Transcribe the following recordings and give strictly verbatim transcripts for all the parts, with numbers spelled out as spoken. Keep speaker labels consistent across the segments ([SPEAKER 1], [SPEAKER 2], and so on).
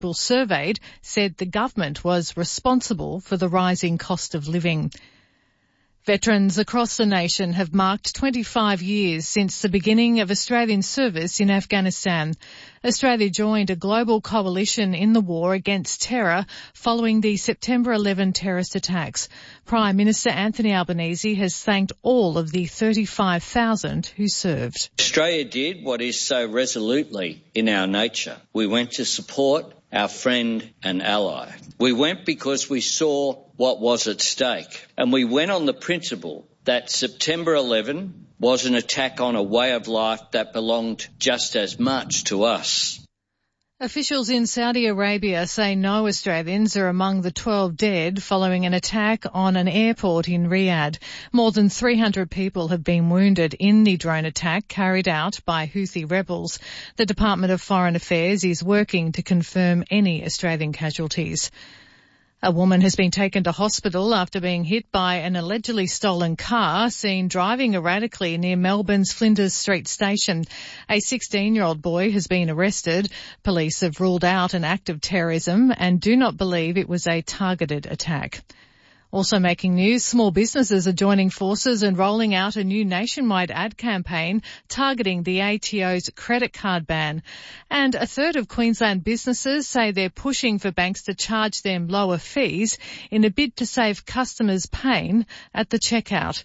[SPEAKER 1] people surveyed said the government was responsible for the rising cost of living. Veterans across the nation have marked twenty-five years since the beginning of Australian service in Afghanistan. Australia joined a global coalition in the war against terror following the September eleventh terrorist attacks. Prime Minister Anthony Albanese has thanked all of the thirty-five thousand who served.
[SPEAKER 2] Australia did what is so resolutely in our nature. We went to support our friend and ally. We went because we saw what was at stake, and we went on the principle that September eleventh was an attack on a way of life that belonged just as much to us.
[SPEAKER 1] Officials in Saudi Arabia say no Australians are among the twelve dead following an attack on an airport in Riyadh. More than three hundred people have been wounded in the drone attack carried out by Houthi rebels. The Department of Foreign Affairs is working to confirm any Australian casualties. A woman has been taken to hospital after being hit by an allegedly stolen car seen driving erratically near Melbourne's Flinders Street station. A sixteen-year-old boy has been arrested. Police have ruled out an act of terrorism and do not believe it was a targeted attack. Also making news, small businesses are joining forces and rolling out a new nationwide ad campaign targeting the A T O's credit card ban. And a third of Queensland businesses say they're pushing for banks to charge them lower fees in a bid to save customers pain at the checkout.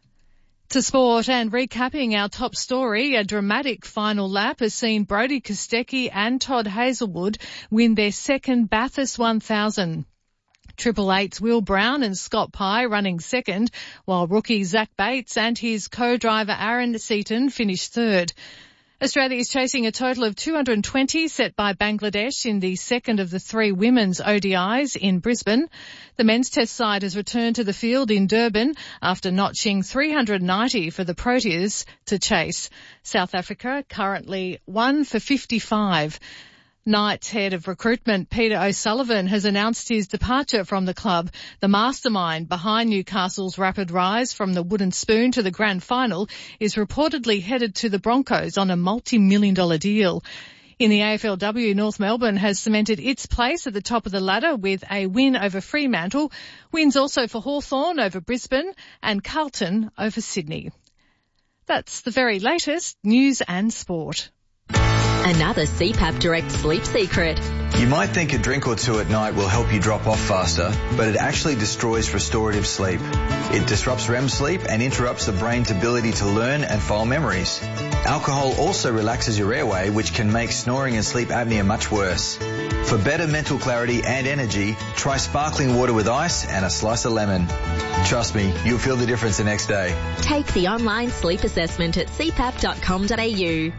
[SPEAKER 1] To sport and recapping our top story, a dramatic final lap has seen Brodie Kostecki and Todd Hazelwood win their second Bathurst one thousand. Triple Eight's Will Brown and Scott Pye running second, while rookie Zach Bates and his co-driver Aaron Seaton finished third. Australia is chasing a total of two hundred twenty set by Bangladesh in the second of the three women's O D Is in Brisbane. The men's test side has returned to the field in Durban after notching three hundred ninety for the Proteas to chase. South Africa currently one for fifty-five. Knights head of recruitment Peter O'Sullivan has announced his departure from the club. The mastermind behind Newcastle's rapid rise from the wooden spoon to the grand final is reportedly headed to the Broncos on a multi-million dollar deal. In the A F L W, North Melbourne has cemented its place at the top of the ladder with a win over Fremantle. Wins also for Hawthorn over Brisbane and Carlton over Sydney. That's the very latest news and sport.
[SPEAKER 3] Another C PAP Direct sleep secret.
[SPEAKER 4] You might think a drink or two at night will help you drop off faster, but it actually destroys restorative sleep. It disrupts R E M sleep and interrupts the brain's ability to learn and file memories. Alcohol also relaxes your airway, which can make snoring and sleep apnea much worse. For better mental clarity and energy, try sparkling water with ice and a slice of lemon. Trust me, you'll feel the difference the next day.
[SPEAKER 3] Take the online sleep assessment at c pap dot com dot a u.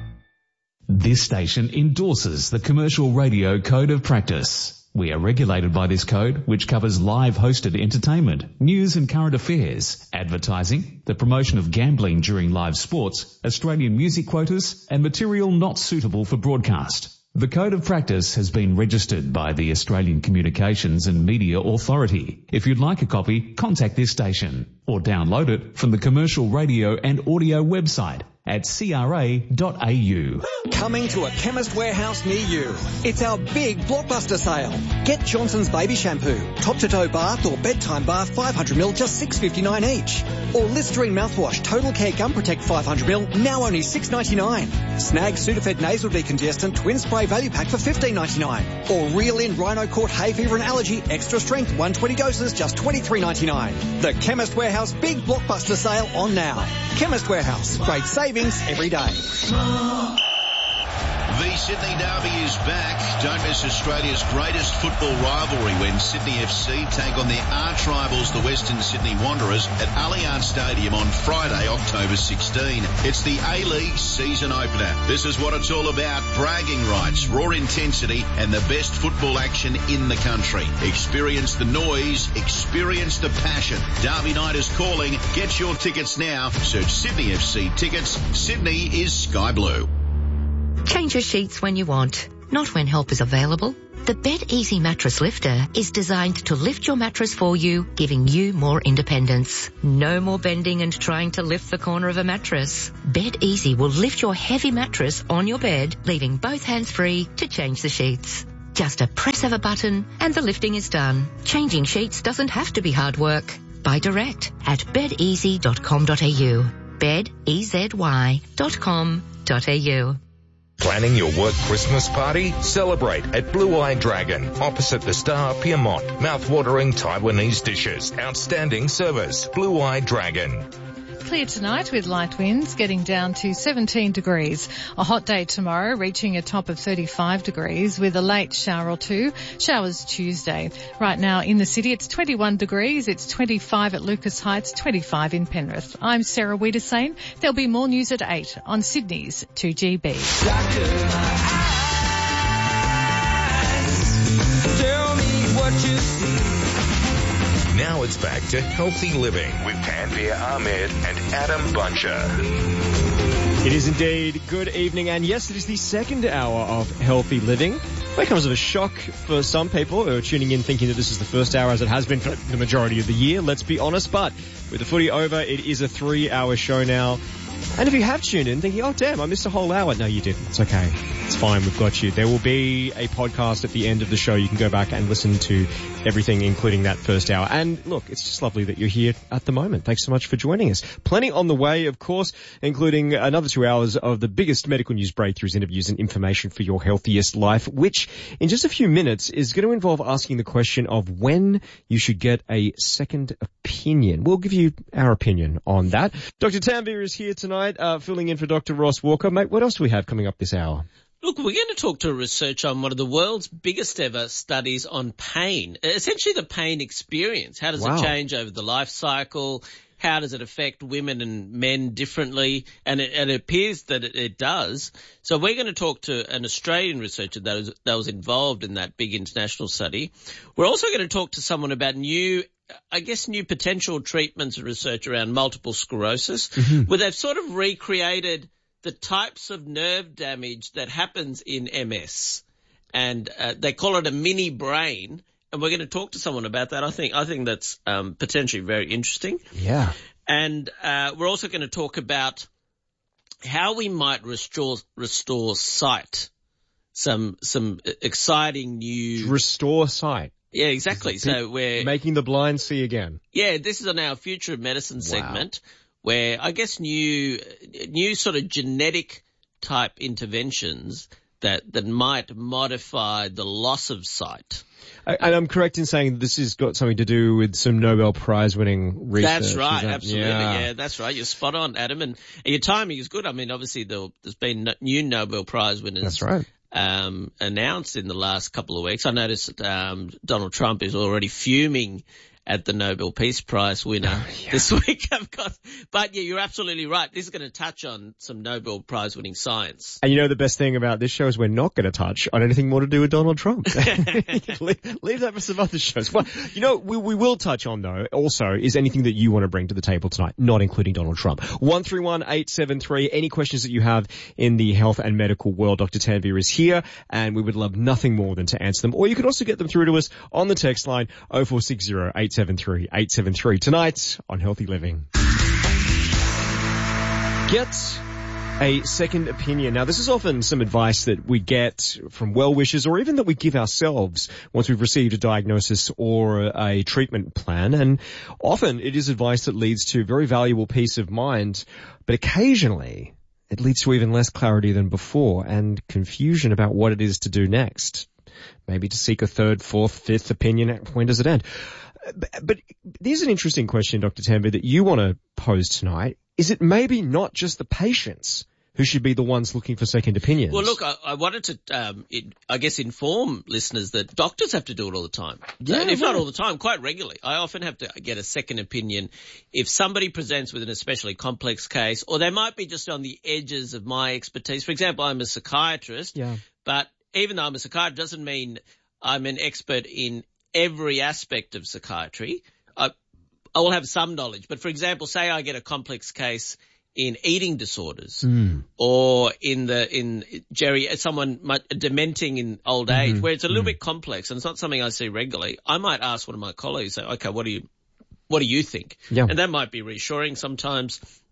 [SPEAKER 5] This station endorses the Commercial Radio Code of Practice. We are regulated by this code, which covers live hosted entertainment, news and current affairs, advertising, the promotion of gambling during live sports, Australian music quotas, and material not suitable for broadcast. The Code of Practice has been registered by the Australian Communications and Media Authority. If you'd like a copy, contact this station or download it from the Commercial Radio and Audio website at c r a dot a u.
[SPEAKER 6] Coming to a Chemist Warehouse near you. It's our big blockbuster sale. Get Johnson's Baby Shampoo, top-to-toe bath or bedtime bath five hundred milliliters, just six dollars fifty-nine each. Or Listerine mouthwash, Total Care Gum Protect five hundred milliliters, now only six dollars ninety-nine. Snag Sudafed Nasal Decongestant Twin Spray Value Pack for fifteen dollars ninety-nine. Or Reel In Rhino Court Hay Fever and Allergy Extra Strength one hundred twenty doses, just twenty-three dollars ninety-nine. The Chemist Warehouse big blockbuster sale on now. Chemist Warehouse, great savings every day.
[SPEAKER 7] The Sydney Derby is back. Don't miss Australia's greatest football rivalry when Sydney F C take on their arch rivals, the Western Sydney Wanderers, at Allianz Stadium on Friday, October sixteenth. It's the A-League season opener. This is what it's all about. Bragging rights, raw intensity, and the best football action in the country. Experience the noise. Experience the passion. Derby night is calling. Get your tickets now. Search Sydney F C tickets. Sydney is sky blue.
[SPEAKER 3] Change your sheets when you want, not when help is available. The Bed Easy Mattress Lifter is designed to lift your mattress for you, giving you more independence. No more bending and trying to lift the corner of a mattress. Bed Easy will lift your heavy mattress on your bed, leaving both hands free to change the sheets. Just a press of a button and the lifting is done. Changing sheets doesn't have to be hard work. Buy direct at bed easy dot com dot a u. bed easy dot com dot a u.
[SPEAKER 8] Planning your work Christmas party? Celebrate at Blue Eye Dragon, opposite the Star Piedmont. Mouth-watering Taiwanese dishes. Outstanding service. Blue Eye Dragon.
[SPEAKER 1] Clear tonight with light winds getting down to seventeen degrees. A hot day tomorrow, reaching a top of thirty-five degrees with a late shower or two. Showers Tuesday. Right now in the city it's twenty-one degrees. It's twenty-five at Lucas Heights, twenty-five in Penrith. I'm Sarah Wiedersane. There'll be more news at eight on Sydney's two G B.
[SPEAKER 9] Doctor, my eyes, tell me what you see.
[SPEAKER 8] Now it's back to Healthy Living with Tanvir Ahmed and Adam Buncher.
[SPEAKER 10] It is indeed. Good evening, and yes, it is the second hour of Healthy Living. It comes as a shock for some people who are tuning in thinking that this is the first hour, as it has been for the majority of the year, let's be honest, but with the footy over, it is a three-hour show now. And if you have tuned in thinking, oh damn, I missed a whole hour. No, you didn't. It's okay. It's fine. We've got you. There will be a podcast at the end of the show. You can go back and listen to everything, including that first hour. And look, it's just lovely that you're here at the moment. Thanks so much for joining us. Plenty on the way, of course, including another two hours of the biggest medical news breakthroughs, interviews and information for your healthiest life, which in just a few minutes is going to involve asking the question of when you should get a second opinion. We'll give you our opinion on that. Doctor Tanvir is here tonight. Uh, filling in for Doctor Ross Walker. Mate, what else do we have coming up this hour?
[SPEAKER 11] Look, we're going to talk to a researcher on one of the world's biggest ever studies on pain, essentially the pain experience. How does wow. it change over the life cycle? How does it affect women and men differently? And it, and it appears that it, it does. So we're going to talk to an Australian researcher that was, that was involved in that big international study. We're also going to talk to someone about new I guess new potential treatments and research around multiple sclerosis, mm-hmm. where they've sort of recreated the types of nerve damage that happens in M S. And uh, they call it a mini brain. And we're going to talk to someone about that. I think I think that's um, potentially very interesting.
[SPEAKER 10] Yeah.
[SPEAKER 11] And uh, we're also going to talk about how we might restore restore sight. Some some exciting new
[SPEAKER 10] restore sight.
[SPEAKER 11] Yeah, exactly. So we're
[SPEAKER 10] making the blind see again.
[SPEAKER 11] Yeah, this is on our Future of Medicine segment, wow. where I guess new, new sort of genetic type interventions that that might modify the loss of sight.
[SPEAKER 10] I, and I'm correct in saying this has got something to do with some Nobel Prize winning research.
[SPEAKER 11] That's right,
[SPEAKER 10] that,
[SPEAKER 11] absolutely.
[SPEAKER 10] Yeah.
[SPEAKER 11] yeah, that's right. You're spot on, Adam, and, and your timing is good. I mean, obviously there, there's been no, new Nobel Prize winners.
[SPEAKER 10] That's right.
[SPEAKER 11] Um, announced in the last couple of weeks. I noticed um, Donald Trump is already fuming at the Nobel Peace Prize winner oh, yeah. this week, of course. But yeah, you're absolutely right. This is going to touch on some Nobel Prize winning science.
[SPEAKER 10] And you know the best thing about this show is we're not going to touch on anything more to do with Donald Trump. leave, leave that for some other shows. Well, you know, we, we will touch on though also is anything that you want to bring to the table tonight, not including Donald Trump. one three one eight seven three. Any questions that you have in the health and medical world, Doctor Tanvir is here and we would love nothing more than to answer them. Or you can also get them through to us on the text line oh four six oh eight seven three eight seven three tonight on Healthy Living. Get a second opinion. Now, this is often some advice that we get from well-wishers or even that we give ourselves once we've received a diagnosis or a treatment plan. And often it is advice that leads to very valuable peace of mind, but occasionally it leads to even less clarity than before and confusion about what it is to do next. Maybe to seek a third, fourth, fifth opinion. When does it end? But there's an interesting question, Doctor Tanvir, that you want to pose tonight. Is it maybe not just the patients who should be the ones looking for second opinions?
[SPEAKER 11] Well, look, I, I wanted to, um, it, I guess, inform listeners that doctors have to do it all the time.
[SPEAKER 10] Yeah,
[SPEAKER 11] and if
[SPEAKER 10] yeah.
[SPEAKER 11] not all the time, quite regularly. I often have to get a second opinion if somebody presents with an especially complex case, or they might be just on the edges of my expertise. For example, I'm a psychiatrist,
[SPEAKER 10] yeah.
[SPEAKER 11] but even though I'm a psychiatrist doesn't mean I'm an expert in every aspect of psychiatry. I, I will have some knowledge. But for example, say I get a complex case in eating disorders
[SPEAKER 10] mm.
[SPEAKER 11] or in the, in Jerry, someone dementing in old age,
[SPEAKER 10] mm-hmm.
[SPEAKER 11] where it's a little
[SPEAKER 10] mm.
[SPEAKER 11] bit complex and it's not something I see regularly. I might ask one of my colleagues, say, okay, what do you, what do you think?
[SPEAKER 10] Yeah.
[SPEAKER 11] And that might be reassuring sometimes.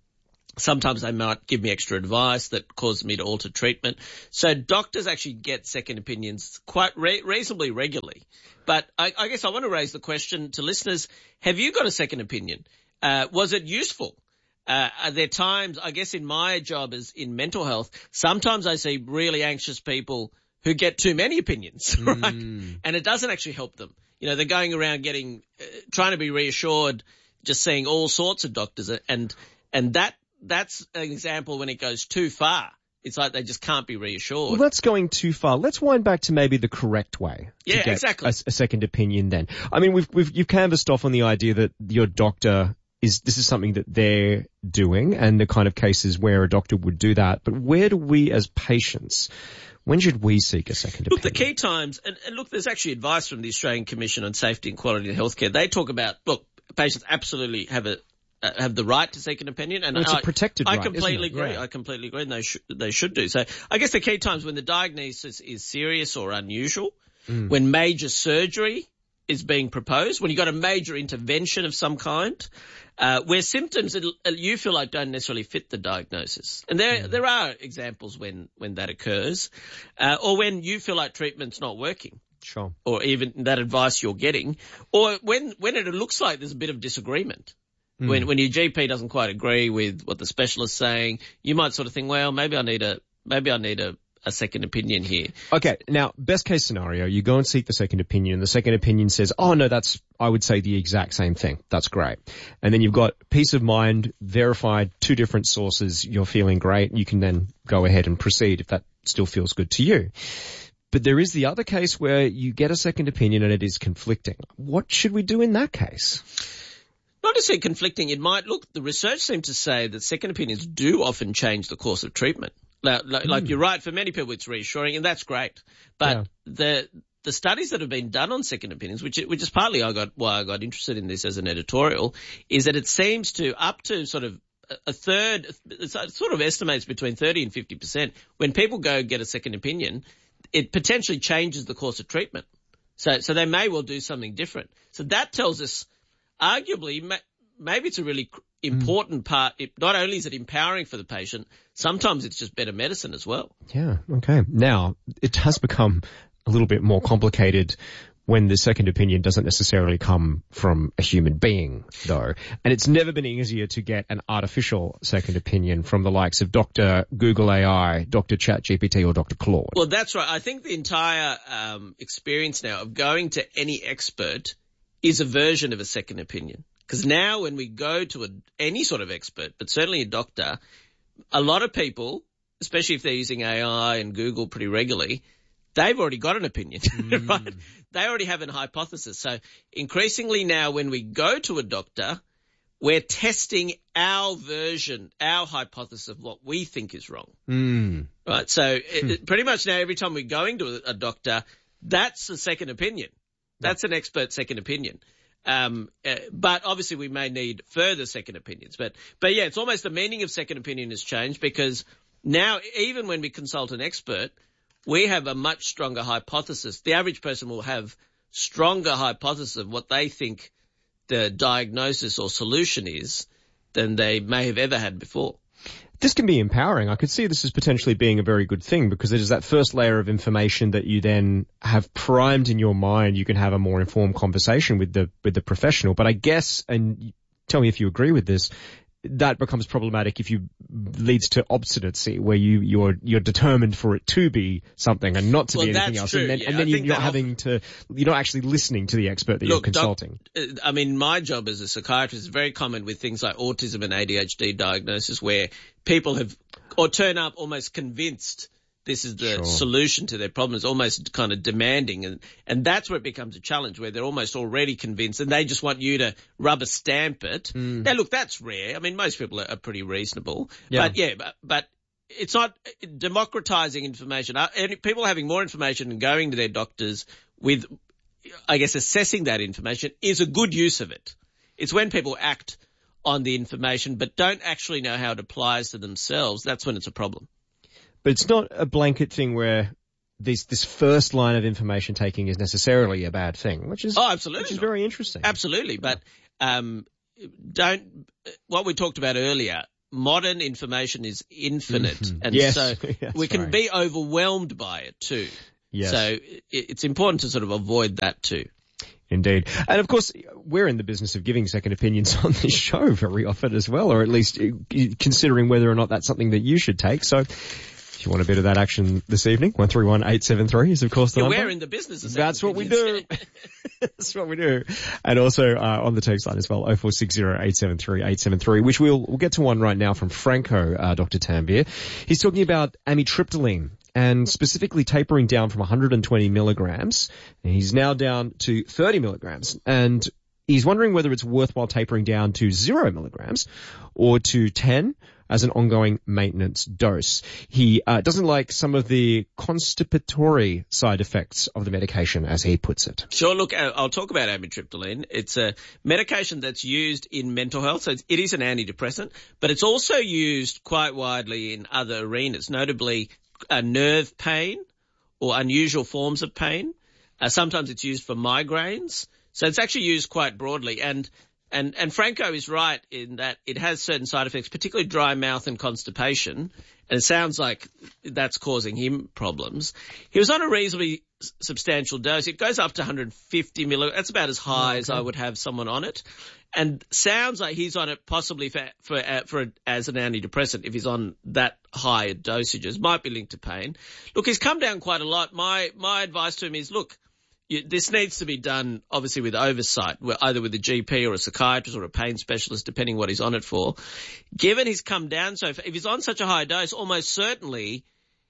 [SPEAKER 11] Sometimes they might give me extra advice that causes me to alter treatment. So doctors actually get second opinions quite re- reasonably regularly. But I, I guess I want to raise the question to listeners, have you got a second opinion? Uh, was it useful? Uh, are there times, I guess in my job as in mental health, sometimes I see really anxious people who get too many opinions, right? Mm. And it doesn't actually help them. You know, they're going around getting, uh, trying to be reassured, just seeing all sorts of doctors, and, and that, that's an example when it goes too far. It's like they just can't be reassured.
[SPEAKER 10] Well, that's going too far. Let's wind back to maybe the correct way. To
[SPEAKER 11] yeah,
[SPEAKER 10] get
[SPEAKER 11] exactly.
[SPEAKER 10] A, a second opinion then. I mean, we've, we've, you've canvassed off on the idea that your doctor is, this is something that they're doing and the kind of cases where a doctor would do that. But where do we as patients, when should we seek a second
[SPEAKER 11] look,
[SPEAKER 10] opinion?
[SPEAKER 11] Look, the key times, and, and look, there's actually advice from the Australian Commission on Safety and Quality in Healthcare. They talk about, look, patients absolutely have a, uh, have the right to seek an opinion. And
[SPEAKER 10] well, it's
[SPEAKER 11] I,
[SPEAKER 10] a protected
[SPEAKER 11] I
[SPEAKER 10] right,
[SPEAKER 11] completely
[SPEAKER 10] isn't it?
[SPEAKER 11] agree.
[SPEAKER 10] Yeah.
[SPEAKER 11] I completely agree. And they should, they should do. So I guess the key times when the diagnosis is serious or unusual, mm. when major surgery is being proposed, when you've got a major intervention of some kind, uh, where symptoms that you feel like don't necessarily fit the diagnosis. And there, mm. there are examples when, when that occurs, uh, or when you feel like treatment's not working.
[SPEAKER 10] Sure.
[SPEAKER 11] Or even that advice you're getting, or when, when it looks like there's a bit of disagreement. Mm. When, when your G P doesn't quite agree with what the specialist's saying, you might sort of think, well, maybe I need a, maybe I need a, a second opinion here.
[SPEAKER 10] Okay. Now, best case scenario, you go and seek the second opinion and the second opinion says, oh no, that's, I would say the exact same thing. That's great. And then you've got peace of mind, verified, two different sources, you're feeling great. You can then go ahead and proceed if that still feels good to you. But there is the other case where you get a second opinion and it is conflicting. What should we do in that case?
[SPEAKER 11] Not to say conflicting, it might look, the research seems to say that second opinions do often change the course of treatment. Like, like, mm. like you're right, for many people it's reassuring, and that's great. But yeah. the the studies that have been done on second opinions, which which is partly I got why I got interested in this as an editorial, is that it seems to up to sort of a third, it sort of estimates between thirty and fifty percent. When people go get a second opinion, it potentially changes the course of treatment. So so they may well do something different. So that tells us, arguably, maybe it's a really important part. It, not only is it empowering for the patient, sometimes it's just better medicine as well.
[SPEAKER 10] Yeah, okay. Now, it has become a little bit more complicated when the second opinion doesn't necessarily come from a human being, though. And it's never been easier to get an artificial second opinion from the likes of Doctor Google A I, Doctor ChatGPT, or Doctor Claude.
[SPEAKER 11] Well, that's right. I think the entire um, experience now of going to any expert is a version of a second opinion. Because now when we go to a, any sort of expert, but certainly a doctor, a lot of people, especially if they're using A I and Google pretty regularly, they've already got an opinion, mm. right? They already have a hypothesis. So increasingly now when we go to a doctor, we're testing our version, our hypothesis of what we think is wrong.
[SPEAKER 10] Mm.
[SPEAKER 11] Right? So mm. it, pretty much now every time we're going to a, a doctor, that's a second opinion. That's an expert second opinion. Um, uh, but obviously we may need further second opinions. But, but yeah, it's almost the meaning of second opinion has changed because now even when we consult an expert, we have a much stronger hypothesis. The average person will have stronger hypothesis of what they think the diagnosis or solution is than they may have ever had before.
[SPEAKER 10] This can be empowering. I could see this as potentially being a very good thing because it is that first layer of information that you then have primed in your mind. You can have a more informed conversation with the with the professional. But I guess, and tell me if you agree with this, that becomes problematic if you leads to obstinacy, where you you're you're determined for it to be something and not to
[SPEAKER 11] well,
[SPEAKER 10] be anything else,
[SPEAKER 11] true,
[SPEAKER 10] and then,
[SPEAKER 11] yeah.
[SPEAKER 10] and then you're not having to, you're not actually listening to the expert that
[SPEAKER 11] Look,
[SPEAKER 10] you're consulting.
[SPEAKER 11] Doc, I mean, my job as a psychiatrist is very common with things like autism and A D H D diagnosis, where people have or turn up almost convinced this is the
[SPEAKER 10] sure.
[SPEAKER 11] solution to their problems, almost kind of demanding. And, and that's where it becomes a challenge, where they're almost already convinced and they just want you to rubber stamp it.
[SPEAKER 10] Mm.
[SPEAKER 11] Now, look, that's rare. I mean, most people are, are pretty reasonable.
[SPEAKER 10] Yeah.
[SPEAKER 11] But, yeah, but, but it's not democratizing information. Uh, people having more information and going to their doctors with, I guess, assessing that information is a good use of it. It's when people act on the information but don't actually know how it applies to themselves. That's when it's a problem.
[SPEAKER 10] But it's not a blanket thing where this this first line of information taking is necessarily a bad thing, which is
[SPEAKER 11] oh, absolutely
[SPEAKER 10] which is
[SPEAKER 11] not.
[SPEAKER 10] very interesting.
[SPEAKER 11] Absolutely, but um, don't what we talked about earlier. modern information is infinite.
[SPEAKER 10] Mm-hmm.
[SPEAKER 11] And
[SPEAKER 10] yes.
[SPEAKER 11] so we can
[SPEAKER 10] right.
[SPEAKER 11] be overwhelmed by it too.
[SPEAKER 10] Yes.
[SPEAKER 11] So it's important to sort of avoid that too.
[SPEAKER 10] Indeed. And of course, we're in the business of giving second opinions on this show very often as well, or at least considering whether or not that's something that you should take. So if you want a bit of that action this evening, one three one eight seven three is of course the
[SPEAKER 11] yeah,
[SPEAKER 10] number.
[SPEAKER 11] We're in the business of
[SPEAKER 10] That's what
[SPEAKER 11] opinions.
[SPEAKER 10] we do. That's what we do. And also uh, on the text line as well, oh four six oh eight seven three eight seven three, which we'll we'll get to one right now from Franco, uh, Doctor Tambir. He's talking about amitriptyline and specifically tapering down from one hundred twenty milligrams. And he's now down to thirty milligrams. And he's wondering whether it's worthwhile tapering down to zero milligrams or to ten as an ongoing maintenance dose. He uh, doesn't like some of the constipatory side effects of the medication, as he puts it.
[SPEAKER 11] Sure. Look, I'll talk about amitriptyline. It's a medication that's used in mental health. So it is an antidepressant, but it's also used quite widely in other arenas, notably uh, nerve pain or unusual forms of pain. Uh, sometimes it's used for migraines. So it's actually used quite broadly. And And, and Franco is right in that it has certain side effects, particularly dry mouth and constipation. And it sounds like that's causing him problems. He was on a reasonably substantial dose. It goes up to one hundred fifty milligrams. That's about as high oh, okay. as I would have someone on it. And sounds like he's on it possibly for, for, uh, for as an antidepressant if he's on that high dosages. Might be linked to pain. Look, he's come down quite a lot. My, my advice to him is, look, You, this needs to be done, obviously, with oversight, either with a G P or a psychiatrist or a pain specialist, depending what he's on it for. Given he's come down so, if he's on such a high dose, almost certainly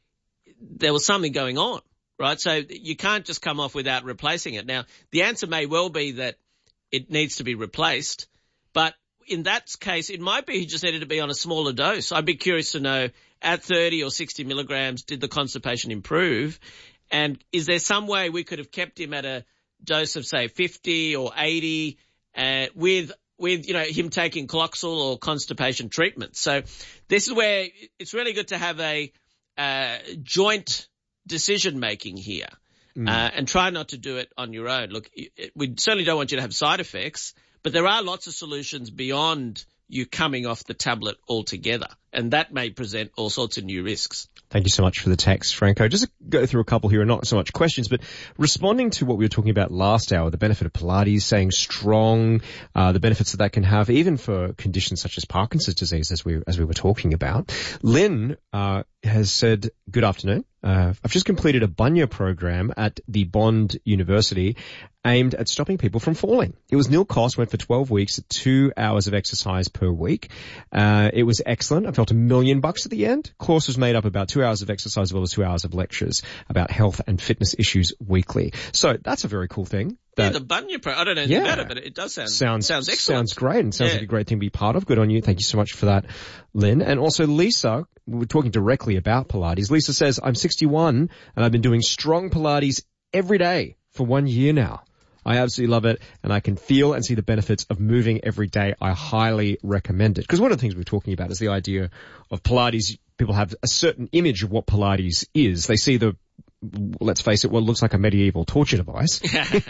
[SPEAKER 11] there was something going on, right? So you can't just come off without replacing it. Now, the answer may well be that it needs to be replaced, but in that case, it might be he just needed to be on a smaller dose. I'd be curious to know, at thirty or sixty milligrams, did the constipation improve? And is there some way we could have kept him at a dose of, say, fifty or eighty uh, with, with, you know, him taking Cloxil or constipation treatment? So this is where it's really good to have a uh, joint decision-making here mm. uh, and try not to do it on your own. Look, we certainly don't want you to have side effects, but there are lots of solutions beyond you coming off the tablet altogether, and that may present all sorts of new risks.
[SPEAKER 10] Thank you so much for the text, Franco. Just to go through a couple here, not so much questions, but responding to what we were talking about last hour, the benefit of Pilates, saying strong, uh, the benefits that that can have, even for conditions such as Parkinson's disease, as we as we were talking about. Lynn uh, has said, good afternoon. Uh, I've just completed a Bunya program at the Bond University aimed at stopping people from falling. It was nil cost, went for twelve weeks, two hours of exercise per week. Uh, it was excellent. I felt a million bucks at the end. Course was made up about two hours of exercise as well as two hours of lectures about health and fitness issues weekly. So that's a very cool thing.
[SPEAKER 11] That, yeah, the Bunya program. I don't know anything yeah, about it, but it does sound, sounds, sounds excellent.
[SPEAKER 10] Sounds great and sounds yeah. like a great thing to be part of. Good on you. Thank you so much for that, Lynn. And also Lisa, we're talking directly about Pilates. Lisa says, I'm sixty-one and I've been doing strong Pilates every day for one year now. I absolutely love it, and I can feel and see the benefits of moving every day. I highly recommend it. Because one of the things we're talking about is the idea of Pilates. People have a certain image of what Pilates is. They see the, let's face it, what looks like a medieval torture device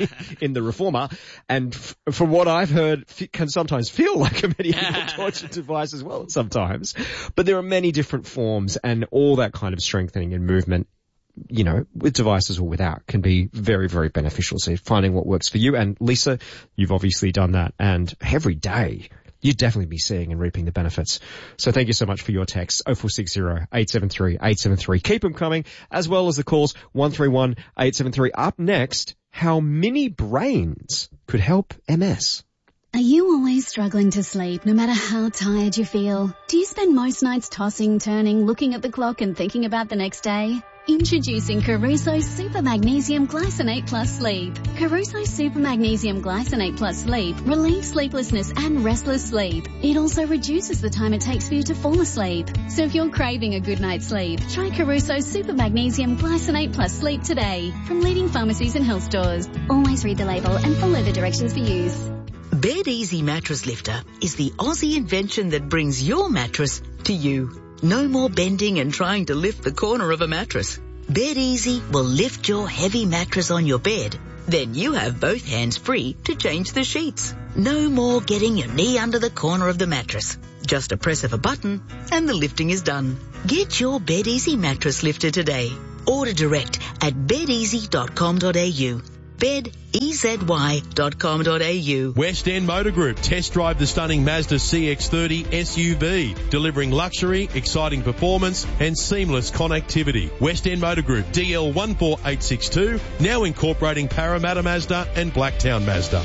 [SPEAKER 10] in the Reformer, and f- from what I've heard, f- can sometimes feel like a medieval torture device as well sometimes. But there are many different forms, and all that kind of strengthening and movement, you know, with devices or without, can be very, very beneficial. So finding what works for you. And Lisa, you've obviously done that, and every day you'd definitely be seeing and reaping the benefits. So thank you so much for your text, oh four six oh eight seven three eight seven three. Keep them coming, as well as the calls, one three one eight seven three. Up next, how mini brains could help M S.
[SPEAKER 12] Are you always struggling to sleep, no matter how tired you feel? Do you spend most nights tossing, turning, looking at the clock and thinking about the next day? Introducing Caruso Super Magnesium Glycinate Plus Sleep. Caruso Super Magnesium Glycinate Plus Sleep relieves sleeplessness and restless sleep. It also reduces the time it takes for you to fall asleep. So if you're craving a good night's sleep, try Caruso Super Magnesium Glycinate Plus Sleep today from leading pharmacies and health stores. Always read the label and follow the directions for use.
[SPEAKER 13] Bed Easy Mattress Lifter is the Aussie invention that brings your mattress to you. No more bending and trying to lift the corner of a mattress. Bed Easy will lift your heavy mattress on your bed. Then you have both hands free to change the sheets. No more getting your knee under the corner of the mattress. Just a press of a button and the lifting is done. Get your BedEasy mattress lifter today. Order direct at bed easy dot com dot a u. bed easy dot com dot a u.
[SPEAKER 14] West End Motor Group. Test drive the stunning Mazda C X thirty S U V, delivering luxury, exciting performance and seamless connectivity. West End Motor Group, D L one four eight six two, now incorporating Parramatta Mazda and Blacktown Mazda.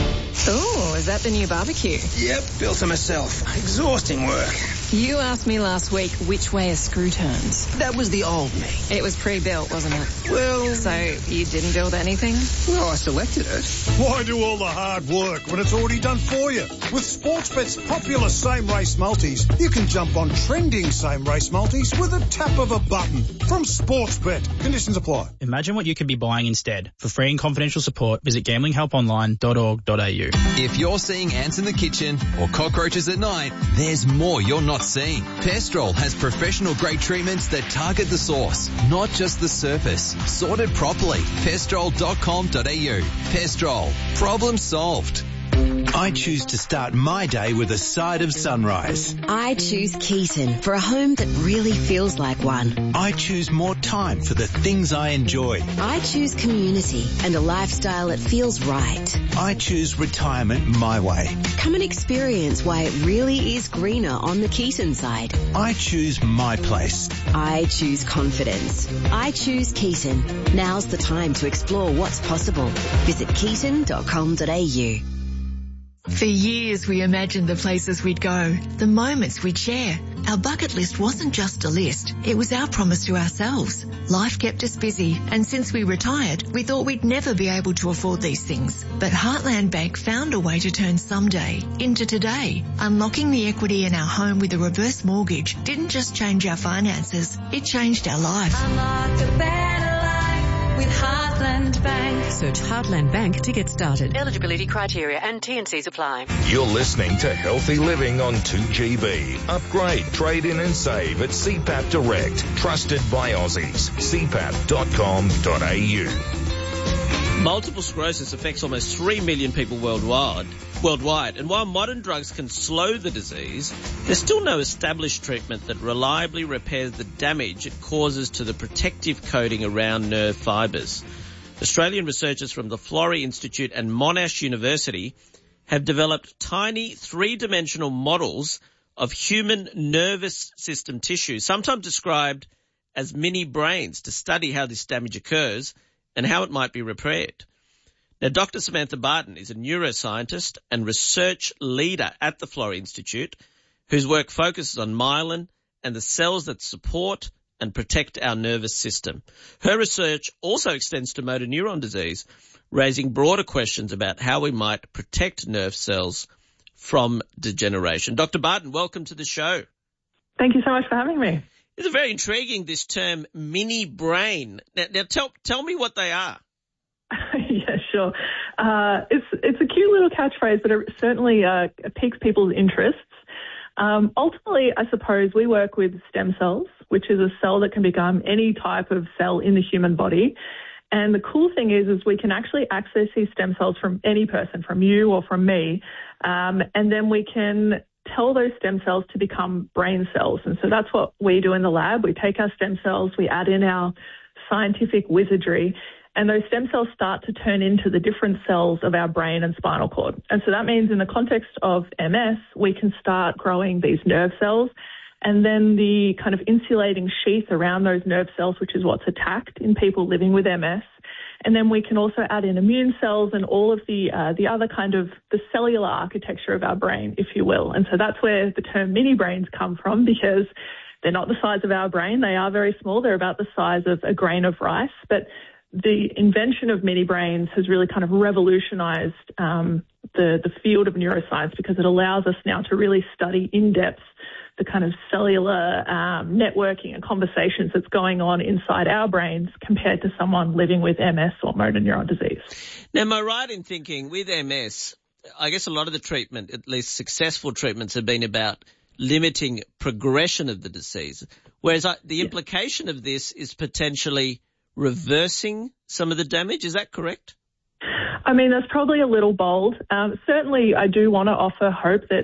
[SPEAKER 15] Oh, is that the new barbecue?
[SPEAKER 16] Yep, built it myself. Exhausting work.
[SPEAKER 15] You asked me last week which way a screw turns.
[SPEAKER 16] That was the old me.
[SPEAKER 15] It was pre-built, wasn't it?
[SPEAKER 16] Well...
[SPEAKER 15] So you didn't build anything?
[SPEAKER 16] Well, I selected it.
[SPEAKER 17] Why do all the hard work when it's already done for you? With Sportsbet's popular same-race multis, you can jump on trending same-race multis with a tap of a button. From Sportsbet. Conditions apply.
[SPEAKER 18] Imagine what you could be buying instead. For free and confidential support, visit gambling help online dot org dot a u.
[SPEAKER 19] If you're seeing ants in the kitchen or cockroaches at night, there's more you're not seeing. Pestrol has professional-grade treatments that target the source, not just the surface. Sorted properly. pestrol dot com dot a u. Pestrol. Problem solved.
[SPEAKER 20] I choose to start my day with a side of sunrise.
[SPEAKER 21] I choose Keaton for a home that really feels like one.
[SPEAKER 20] I choose more time for the things I enjoy.
[SPEAKER 21] I choose community and a lifestyle that feels right.
[SPEAKER 20] I choose retirement my way.
[SPEAKER 21] Come and experience why it really is greener on the Keaton side.
[SPEAKER 20] I choose my place.
[SPEAKER 21] I choose confidence. I choose Keaton. Now's the time to explore what's possible. Visit keaton dot com dot a u.
[SPEAKER 22] For years we imagined the places we'd go, the moments we'd share. Our bucket list wasn't just a list, it was our promise to ourselves. Life kept us busy, and since we retired, we thought we'd never be able to afford these things. But Heartland Bank found a way to turn someday into today. Unlocking the equity in our home with a reverse mortgage didn't just change our finances, it changed our life.
[SPEAKER 23] Unlock a better life with Heartland Bank.
[SPEAKER 24] Search Heartland Bank to get started. Eligibility criteria and T and Cs apply.
[SPEAKER 8] You're listening to Healthy Living on two G B. Upgrade, trade in and save at C PAP Direct. Trusted by Aussies. c pap dot com dot a u.
[SPEAKER 11] Multiple sclerosis affects almost three million people worldwide. Worldwide, and while modern drugs can slow the disease, there's still no established treatment that reliably repairs the damage it causes to the protective coating around nerve fibres. Australian researchers from the Florey Institute and Monash University have developed tiny three-dimensional models of human nervous system tissue, sometimes described as mini brains, to study how this damage occurs and how it might be repaired. Now, Doctor Samantha Barton is a neuroscientist and research leader at the Florey Institute, whose work focuses on myelin and the cells that support and protect our nervous system. Her research also extends to motor neuron disease, raising broader questions about how we might protect nerve cells from degeneration. Doctor Barton, welcome to the show.
[SPEAKER 25] Thank you so much for having me.
[SPEAKER 11] It's very intriguing, this term mini brain. Now, now tell, tell me what they are.
[SPEAKER 25] Yeah, sure. Uh, it's it's a cute little catchphrase, but it certainly uh, piques people's interests. Um, ultimately, I suppose we work with stem cells, which is a cell that can become any type of cell in the human body. And the cool thing is, is we can actually access these stem cells from any person, from you or from me, um, and then we can tell those stem cells to become brain cells. And so that's what we do in the lab. We take our stem cells, we add in our scientific wizardry, and those stem cells start to turn into the different cells of our brain and spinal cord. And so that means in the context of M S, we can start growing these nerve cells, and then the kind of insulating sheath around those nerve cells, which is what's attacked in people living with M S. And then we can also add in immune cells and all of the uh, the other kind of the cellular architecture of our brain, if you will. And so that's where the term mini brains come from, because they're not the size of our brain. They are very small. They're about the size of a grain of rice. But the invention of mini brains has really kind of revolutionized um, the, the field of neuroscience, because it allows us now to really study in depth the kind of cellular um, networking and conversations that's going on inside our brains compared to someone living with M S or motor neuron disease.
[SPEAKER 11] Now, am I right in thinking with M S, I guess a lot of the treatment, at least successful treatments, have been about limiting progression of the disease, whereas I, the implication of this is potentially reversing some of the damage. Is that correct?
[SPEAKER 25] I mean, that's probably a little bold. Um, certainly, I do want to offer hope that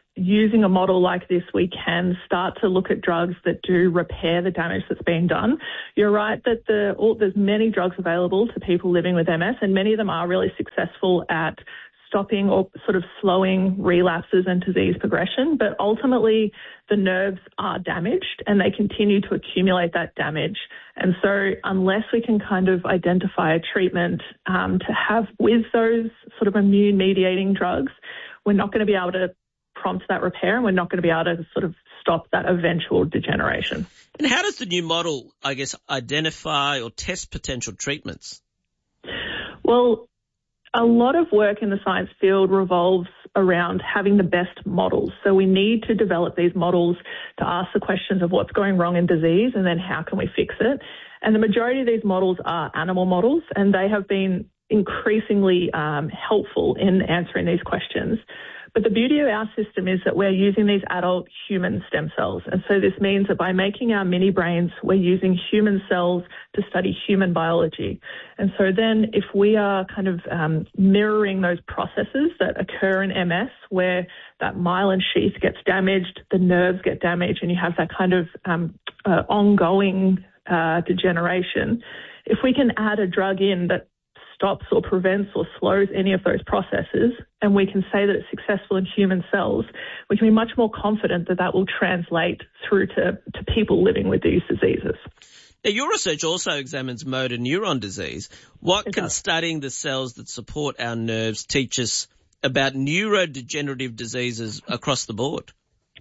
[SPEAKER 25] using a model like this, we can start to look at drugs that do repair the damage that's been done. You're right that the, all, there's many drugs available to people living with M S, and many of them are really successful at stopping or sort of slowing relapses and disease progression. But ultimately, the nerves are damaged and they continue to accumulate that damage. And so unless we can kind of identify a treatment um, to have with those sort of immune-mediating drugs, we're not going to be able to prompt that repair, and we're not going to be able to sort of stop that eventual degeneration.
[SPEAKER 11] And how does the new model, I guess, identify or test potential treatments?
[SPEAKER 25] Well, a lot of work in the science field revolves around having the best models. So we need to develop these models to ask the questions of what's going wrong in disease and then how can we fix it. And the majority of these models are animal models, and they have been increasingly um, helpful in answering these questions. But the beauty of our system is that we're using these adult human stem cells. And so this means that by making our mini brains, we're using human cells to study human biology. And so then if we are kind of um, mirroring those processes that occur in M S, where that myelin sheath gets damaged, the nerves get damaged, and you have that kind of um, uh, ongoing uh, degeneration, if we can add a drug in that stops or prevents or slows any of those processes, and we can say that it's successful in human cells, we can be much more confident that that will translate through to, to people living with these diseases.
[SPEAKER 11] Now, your research also examines motor neuron disease. What it can does. Studying the cells that support our nerves teach us about neurodegenerative diseases across the board?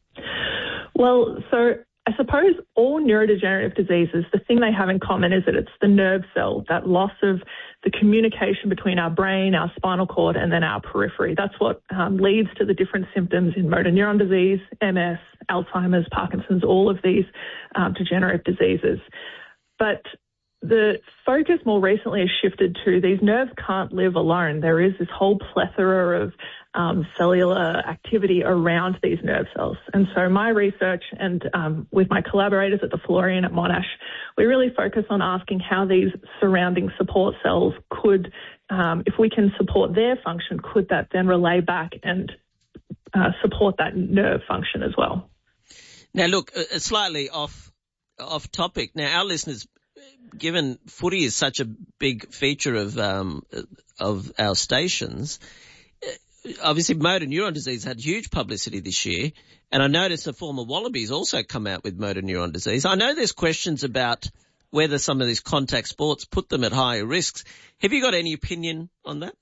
[SPEAKER 25] Well, so I suppose all neurodegenerative diseases, the thing they have in common is that it's the nerve cell, that loss of the communication between our brain, our spinal cord, and then our periphery. That's what um, leads to the different symptoms in motor neuron disease, M S, Alzheimer's, Parkinson's, all of these um, degenerative diseases. But the focus more recently has shifted to these nerves can't live alone. There is this whole plethora of um, cellular activity around these nerve cells. And so my research and um, with my collaborators at the Florian at Monash, we really focus on asking how these surrounding support cells could, um, if we can support their function, could that then relay back and uh, support that nerve function as well?
[SPEAKER 11] Now, look, uh, slightly off off topic. Now, our listeners, given footy is such a big feature of um, of our stations, obviously motor neuron disease had huge publicity this year, and I noticed the former Wallabies also come out with motor neuron disease. I know there's questions about whether some of these contact sports put them at higher risks. Have you got any opinion on that?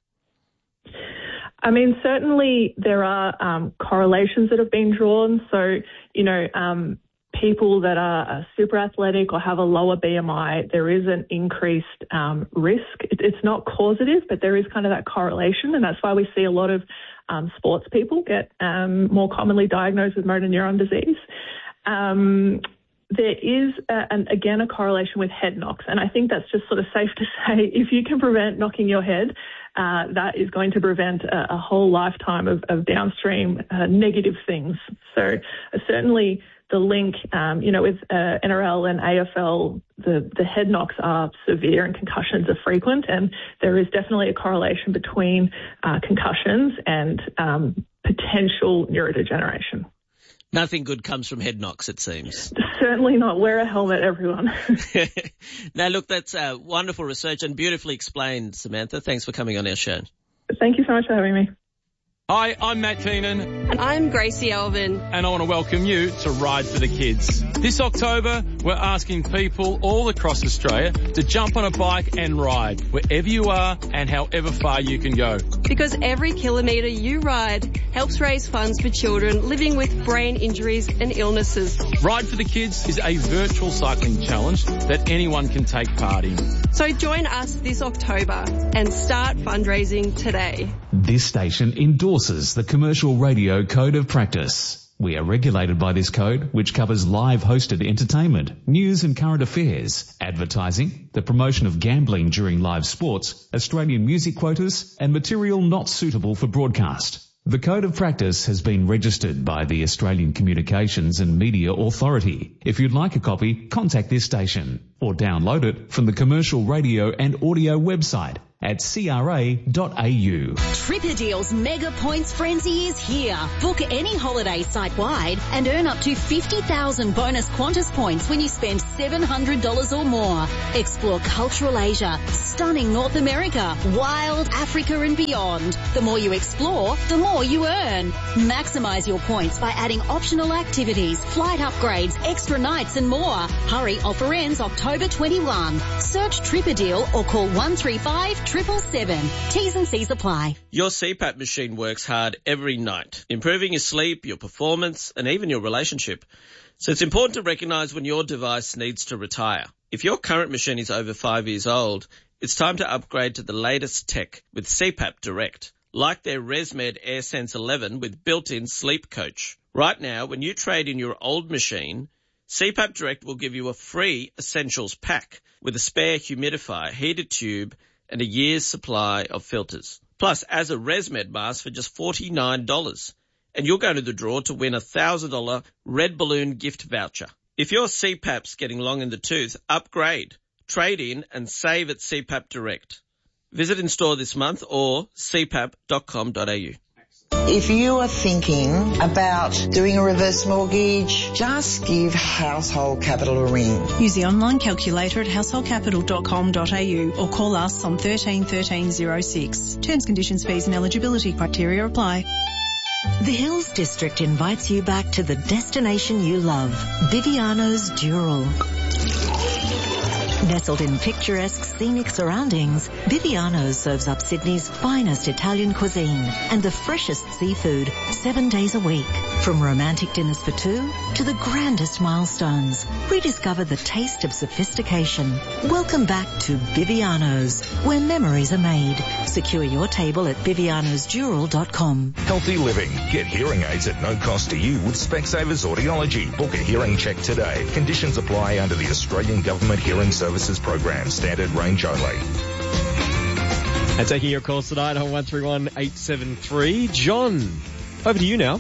[SPEAKER 25] I mean, certainly there are um, correlations that have been drawn. So, you know, um, people that are super athletic or have a lower B M I, there is an increased um, risk. It, it's not causative, but there is kind of that correlation, and that's why we see a lot of um, sports people get um, more commonly diagnosed with motor neuron disease. Um, there is, a, and again, a correlation with head knocks, and I think that's just sort of safe to say if you can prevent knocking your head, uh, that is going to prevent a, a whole lifetime of, of downstream uh, negative things. So uh, certainly the link, um, you know, with uh, N R L and A F L, the, the head knocks are severe and concussions are frequent, and there is definitely a correlation between uh, concussions and um, potential neurodegeneration.
[SPEAKER 11] Nothing good comes from head knocks, it seems.
[SPEAKER 25] Certainly not. Wear a helmet, everyone.
[SPEAKER 11] Now, look, that's uh, wonderful research and beautifully explained, Samantha. Thanks for coming on our show.
[SPEAKER 25] Thank you so much for having me.
[SPEAKER 2] Hi, I'm Matt Keenan.
[SPEAKER 4] And I'm Gracie Alvin.
[SPEAKER 2] And I want to welcome you to Ride for the Kids. This October, we're asking people all across Australia to jump on a bike and ride wherever you are and however far you can go.
[SPEAKER 4] Because every kilometre you ride helps raise funds for children living with brain injuries and illnesses.
[SPEAKER 2] Ride for the Kids is a virtual cycling challenge that anyone can take part in.
[SPEAKER 4] So join us this October and start fundraising today.
[SPEAKER 5] This station endorses the Commercial Radio Code of Practice. We are regulated by this code, which covers live hosted entertainment, news and current affairs, advertising, the promotion of gambling during live sports, Australian music quotas, and material not suitable for broadcast. The Code of Practice has been registered by the Australian Communications and Media Authority. If you'd like a copy, contact this station or download it from the Commercial Radio and Audio website at c r a dot a u.
[SPEAKER 1] Tripadeal's Mega Points Frenzy is here. Book any holiday site-wide and earn up to fifty thousand bonus Qantas points when you spend seven hundred dollars or more. Explore cultural Asia, stunning North America, wild Africa and beyond. The more you explore, the more you earn. Maximise your points by adding optional activities, flight upgrades, extra nights and more. Hurry, offer ends October twenty-first. Search Tripadeal or call one three five, seven seven seven. T's and C's apply.
[SPEAKER 11] Your C PAP machine works hard every night, improving your sleep, your performance, and even your relationship. So it's important to recognise when your device needs to retire. If your current machine is over five years old, it's time to upgrade to the latest tech with C PAP Direct, like their ResMed AirSense eleven with built-in sleep coach. Right now, when you trade in your old machine, C PAP Direct will give you a free Essentials pack with a spare humidifier, heated tube, and a year's supply of filters. Plus, as a ResMed mask for just forty-nine dollars. And you'll go to the draw to win a one thousand dollars Red Balloon gift voucher. If your C PAP's getting long in the tooth, upgrade, trade in, and save at C PAP Direct. Visit in store this month or c pap dot com dot a u.
[SPEAKER 3] If you are thinking about doing a reverse mortgage, just give Household Capital a ring.
[SPEAKER 6] Use the online calculator at household capital dot com dot a u or call us on thirteen thirteen oh six. Terms, conditions, fees and eligibility criteria apply.
[SPEAKER 7] The Hills District invites you back to the destination you love, Viviano's Dural. Nestled in picturesque scenic surroundings, Viviano's serves up Sydney's finest Italian cuisine and the freshest seafood seven days a week. From romantic dinners for two to the grandest milestones, rediscover the taste of sophistication. Welcome back to Viviano's, where memories are made. Secure your table at vivianos dural dot com.
[SPEAKER 8] Healthy living. Get hearing aids at no cost to you with Specsavers Audiology. Book a hearing check today. Conditions apply under the Australian Government Hearing Services Program. Standard range only.
[SPEAKER 10] And taking your calls tonight on one three one, eight seven three. John, over to you now.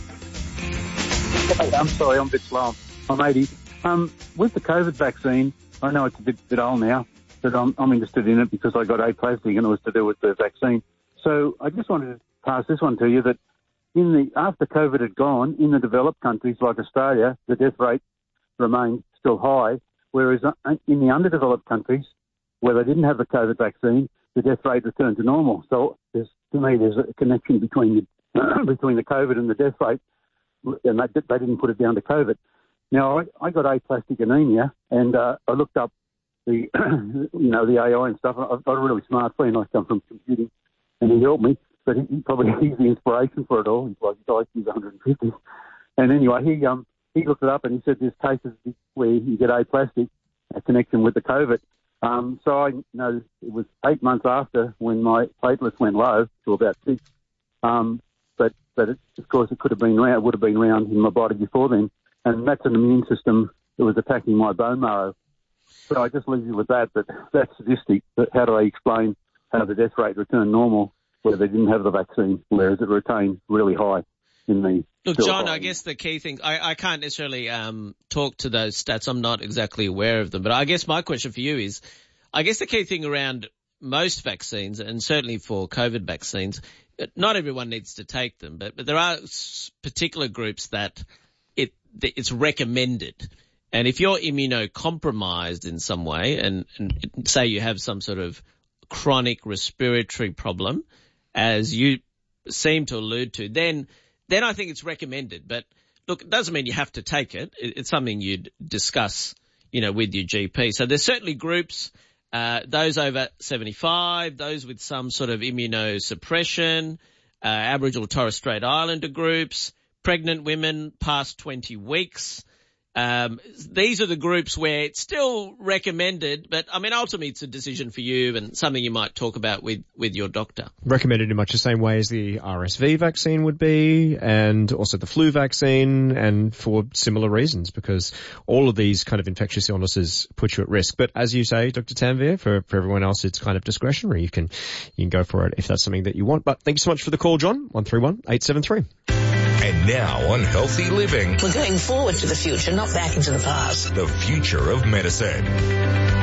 [SPEAKER 9] Hey, I'm sorry, I'm a bit slow. I'm eighty. Um, with the COVID vaccine, I know it's a bit, bit old now, but I'm, I'm interested in it because I got aplastic and it was to do with the vaccine. So I just wanted to pass this one to you that in the after COVID had gone, in the developed countries like Australia, the death rate remained still high, whereas in the underdeveloped countries where they didn't have the COVID vaccine, the death rate returned to normal. So there's, to me, there's a connection between the, between the COVID and the death rate, and they, they didn't put it down to COVID. Now, I, I got aplastic anemia, and uh, I looked up the, you know, the A I and stuff. I've got a really smart friend. I come from computing, and he helped me. But he, he probably he's the inspiration for it all. He's like, his I Q's one hundred fifty. And anyway, he um he looked it up and he said there's cases where you get aplastic, a connection with the COVID. Um, so I know it was eight months after when my platelets went low to about six. Um, but but it, of course it could have been round, would have been round in my body before then. And that's an immune system that was attacking my bone marrow. So I just leave you with that. But that statistic, that how do I explain how the death rate returned normal where they didn't have the vaccine, whereas it retained really high in the...
[SPEAKER 11] Look, John, I guess the key thing, I, I can't necessarily um, talk to those stats. I'm not exactly aware of them. But I guess my question for you is, I guess the key thing around most vaccines, and certainly for COVID vaccines, not everyone needs to take them, but, but there are particular groups that it it's recommended. And if you're immunocompromised in some way, and, and say you have some sort of chronic respiratory problem, as you seem to allude to, then then I think it's recommended. But look, it doesn't mean you have to take it. It's something you'd discuss, you know, with your G P. So there's certainly groups, uh, those over seventy-five, those with some sort of immunosuppression, uh, Aboriginal and Torres Strait Islander groups, pregnant women past twenty weeks. Um, these are the groups where it's still recommended, but I mean, ultimately it's a decision for you and something you might talk about with, with your doctor.
[SPEAKER 10] Recommended in much the same way as the R S V vaccine would be, and also the flu vaccine, and for similar reasons, because all of these kind of infectious illnesses put you at risk. But as you say, Doctor Tanvir, for, for everyone else, it's kind of discretionary. You can, you can go for it if that's something that you want. But thank you so much for the call, John. one three one, eight seven three.
[SPEAKER 8] And now on Healthy Living.
[SPEAKER 26] We're going forward to the future, not back into the past.
[SPEAKER 8] The future of medicine.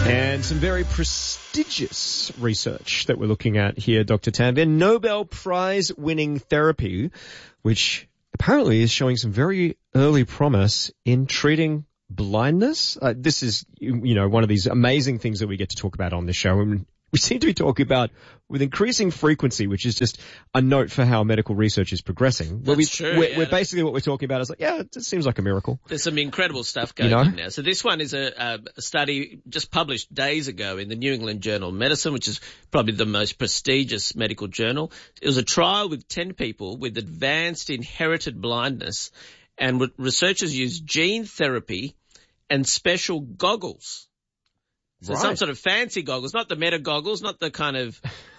[SPEAKER 10] And some very prestigious research that we're looking at here, Doctor Tanvir. Nobel Prize-winning therapy, which apparently is showing some very early promise in treating blindness. Uh, this is, you know, one of these amazing things that we get to talk about on this show. And we seem to be talking about with increasing frequency, which is just a note for how medical research is progressing. Where
[SPEAKER 11] That's
[SPEAKER 10] we,
[SPEAKER 11] true.
[SPEAKER 10] We're,
[SPEAKER 11] Yeah.
[SPEAKER 10] we're basically what we're talking about is like, yeah, it seems like a miracle.
[SPEAKER 11] There's some incredible stuff going
[SPEAKER 10] You know?
[SPEAKER 11] on now. So this one is a, a study just published days ago in the New England Journal of Medicine, which is probably the most prestigious medical journal. It was a trial with ten people with advanced inherited blindness, and re- researchers used gene therapy and special goggles. So
[SPEAKER 10] Right.
[SPEAKER 11] some sort of fancy goggles, not the meta goggles, not the kind of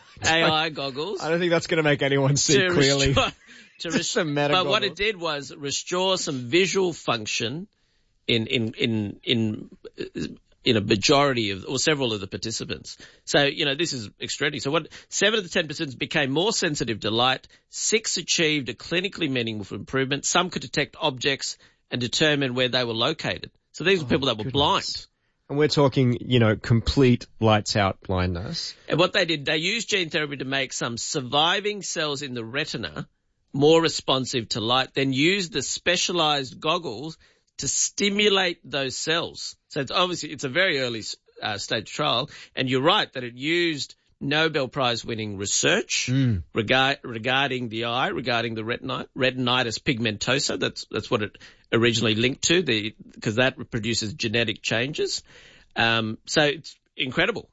[SPEAKER 11] A I goggles.
[SPEAKER 10] I don't think that's going to make anyone see
[SPEAKER 11] to
[SPEAKER 10] clearly.
[SPEAKER 11] Restore, to
[SPEAKER 10] Just
[SPEAKER 11] restore,
[SPEAKER 10] some meta
[SPEAKER 11] but what
[SPEAKER 10] goggles.
[SPEAKER 11] it did was restore some visual function in in in in in a majority of or several of the participants. So you know this is extraordinary. So what seven of the ten participants became more sensitive to light. Six achieved a clinically meaningful improvement. Some could detect objects and determine where they were located. So these were people that were blind.
[SPEAKER 10] And we're talking, you know, complete lights out blindness.
[SPEAKER 11] And what they did, they used gene therapy to make some surviving cells in the retina more responsive to light, then used the specialized goggles to stimulate those cells. So it's obviously, it's a very early uh, stage trial. And you're right that it used Nobel Prize winning research
[SPEAKER 10] Mm.
[SPEAKER 11] regard, regarding the eye, regarding the retini- retinitis pigmentosa. That's, that's what it originally linked to, the, because that produces genetic changes. Um, so it's incredible.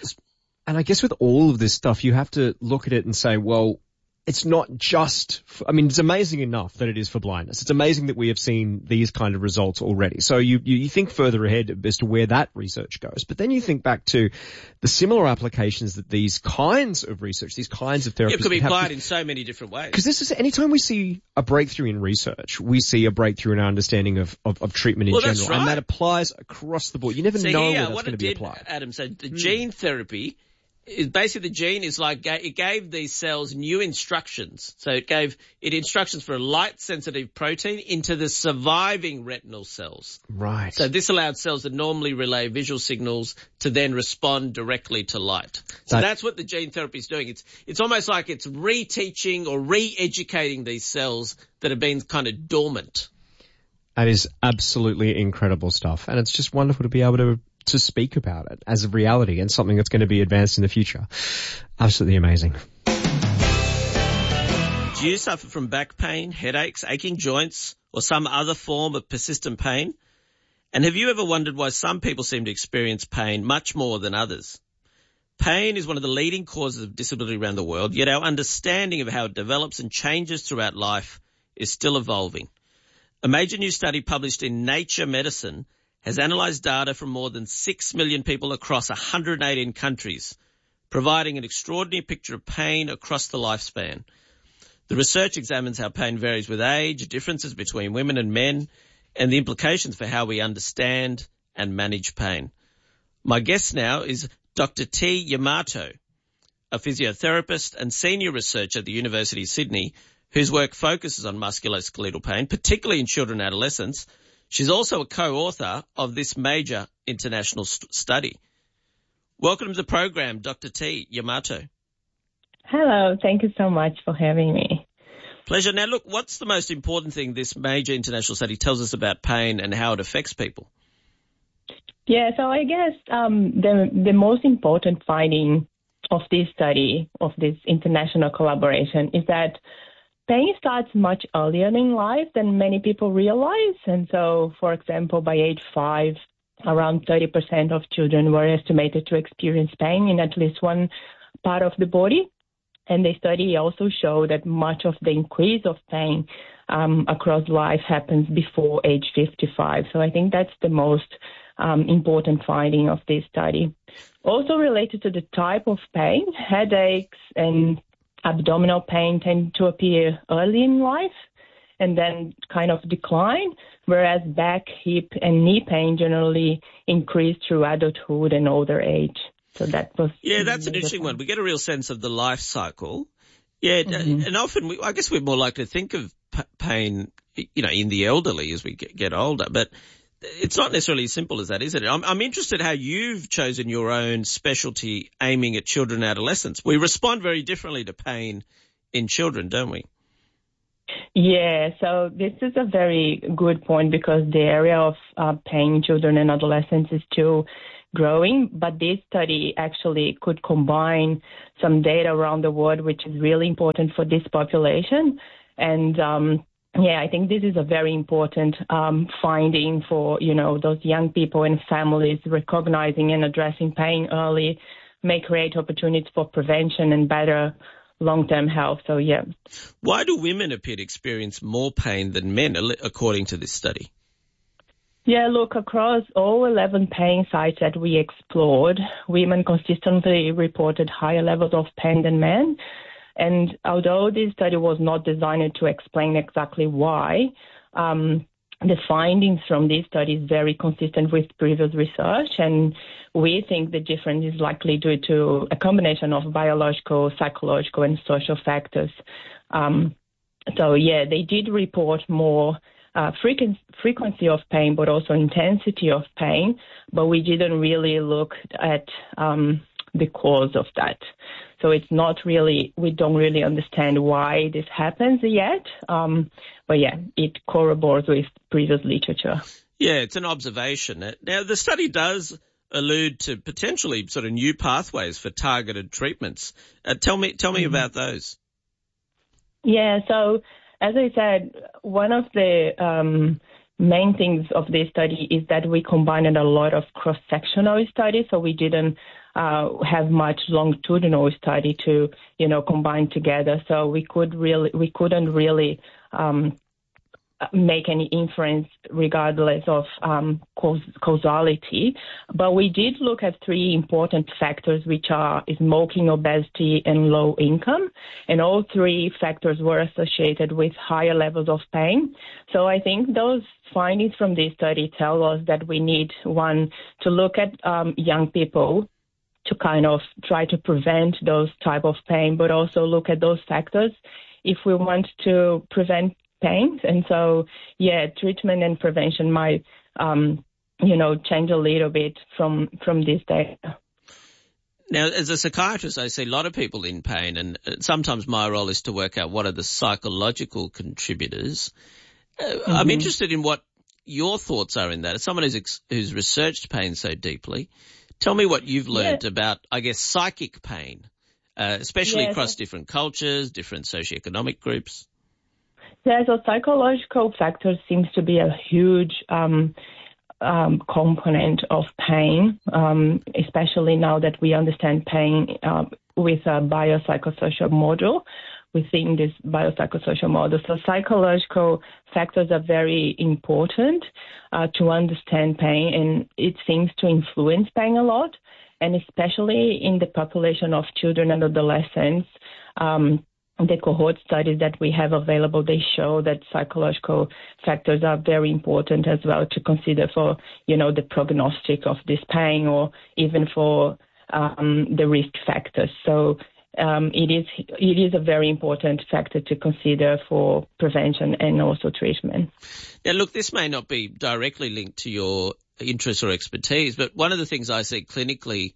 [SPEAKER 10] And I guess with all of this stuff, you have to look at it and say, well, it's not just, for, I mean, it's amazing enough that it is for blindness. It's amazing that we have seen these kind of results already. So you, you, you think further ahead as to where that research goes. But then you think back to the similar applications that these kinds of research, these kinds of therapies.
[SPEAKER 11] Yeah, it could be
[SPEAKER 10] have
[SPEAKER 11] applied
[SPEAKER 10] to,
[SPEAKER 11] in so many different ways.
[SPEAKER 10] Because this is, anytime we see a breakthrough in research, we see a breakthrough in our understanding of, of, of treatment in
[SPEAKER 11] Well,
[SPEAKER 10] general.
[SPEAKER 11] that's right.
[SPEAKER 10] And that applies across the board. You never
[SPEAKER 11] So
[SPEAKER 10] know
[SPEAKER 11] here,
[SPEAKER 10] where that's
[SPEAKER 11] what
[SPEAKER 10] going to
[SPEAKER 11] it
[SPEAKER 10] be
[SPEAKER 11] did,
[SPEAKER 10] applied.
[SPEAKER 11] Adam, so the
[SPEAKER 10] Hmm.
[SPEAKER 11] gene therapy is basically the gene is like, it gave these cells new instructions. So it gave it instructions for a light sensitive protein into the surviving retinal cells.
[SPEAKER 10] Right.
[SPEAKER 11] So this allowed cells that normally relay visual signals to then respond directly to light. So
[SPEAKER 10] That-
[SPEAKER 11] that's what the gene therapy is doing. It's, it's almost like it's reteaching or re-educating these cells that have been kind of dormant.
[SPEAKER 10] That is absolutely incredible stuff. And it's just wonderful to be able to to speak about it as a reality and something that's going to be advanced in the future. Absolutely amazing.
[SPEAKER 11] Do you suffer from back pain, headaches, aching joints, or some other form of persistent pain? And have you ever wondered why some people seem to experience pain much more than others? Pain is one of the leading causes of disability around the world, yet our understanding of how it develops and changes throughout life is still evolving. A major new study published in Nature Medicine has analysed data from more than six million people across one hundred eighteen countries, providing an extraordinary picture of pain across the lifespan. The research examines how pain varies with age, differences between women and men, and the implications for how we understand and manage pain. My guest now is Doctor T. Yamato, a physiotherapist and senior researcher at the University of Sydney, whose work focuses on musculoskeletal pain, particularly in children and adolescents. She's also a co-author of this major international st- study. Welcome to the program, Doctor T. Yamato.
[SPEAKER 12] Hello, thank you so much for having me.
[SPEAKER 11] Pleasure. Now, look, what's the most important thing this major international study tells us about pain and how it affects people?
[SPEAKER 12] Yeah, so I guess um, the the most important finding of this study, of this international collaboration, is that pain starts much earlier in life than many people realize. And so, for example, by age five, around thirty percent of children were estimated to experience pain in at least one part of the body. And the study also showed that much of the increase of pain um, across life happens before age fifty-five. So I think that's the most um, important finding of this study. Also related to the type of pain, headaches and abdominal pain tend to appear early in life and then kind of decline, whereas back, hip, and knee pain generally increase through adulthood and older age. So that was
[SPEAKER 11] yeah, that's an interesting one. We get a real sense of the life cycle. Yeah, mm-hmm. and often we, I guess we're more likely to think of p- pain, you know, in the elderly as we get, get older. But it's not necessarily as simple as that, is it? I'm, I'm interested how you've chosen your own specialty aiming at children and adolescents. We respond very differently to pain in children, don't we?
[SPEAKER 12] Yeah, so this is a very good point because the area of uh, pain in children and adolescents is still growing, but this study actually could combine some data around the world, which is really important for this population. And um, yeah, I think this is a very important um, finding for, you know, those young people and families. Recognizing and addressing pain early may create opportunities for prevention and better long-term health. So, yeah.
[SPEAKER 11] Why do women appear to experience more pain than men, according to this study?
[SPEAKER 12] Yeah, look, across all eleven pain sites that we explored, women consistently reported higher levels of pain than men. And although this study was not designed to explain exactly why, um, the findings from this study is very consistent with previous research, and we think the difference is likely due to a combination of biological, psychological, and social factors. Um, so, yeah, they did report more uh, frequency, frequency of pain, but also intensity of pain, but we didn't really look at um, the cause of that. So it's not really, we don't really understand why this happens yet. Um, but yeah, it corroborates with previous literature.
[SPEAKER 11] Yeah, it's an observation. Now, the study does allude to potentially sort of new pathways for targeted treatments. Uh, tell me, tell me mm-hmm. about those.
[SPEAKER 12] Yeah, so as I said, one of the um, main things of this study is that we combined a lot of cross-sectional studies, so we didn't uh, have much longitudinal study to, you know, combine together. So we could really, we couldn't really um, make any inference regardless of um, causality. But we did look at three important factors, which are smoking, obesity, and low income. And all three factors were associated with higher levels of pain. So I think those findings from this study tell us that we need, one, to look at um, young people to kind of try to prevent those type of pain, but also look at those factors if we want to prevent pain. And so, yeah, treatment and prevention might, um, you know, change a little bit from, from this data.
[SPEAKER 11] Now, as a psychiatrist, I see a lot of people in pain, and sometimes my role is to work out what are the psychological contributors. Uh, mm-hmm. I'm interested in what your thoughts are in that. As someone who's, ex- who's researched pain so deeply, tell me what you've learned yeah. about, I guess, psychic pain, uh, especially yeah, across so- different cultures, different socioeconomic groups.
[SPEAKER 12] Yeah, so psychological factors seems to be a huge um, um, component of pain, um, especially now that we understand pain uh, with a biopsychosocial model, within this biopsychosocial model. So psychological factors are very important uh, to understand pain, and it seems to influence pain a lot, and especially in the population of children and adolescents. Um, The cohort studies that we have available, they show that psychological factors are very important as well to consider for, you know, the prognostic of this pain, or even for um, the risk factors. So um, it is it is a very important factor to consider for prevention and also treatment.
[SPEAKER 11] Now, look, this may not be directly linked to your interests or expertise, but one of the things I see clinically,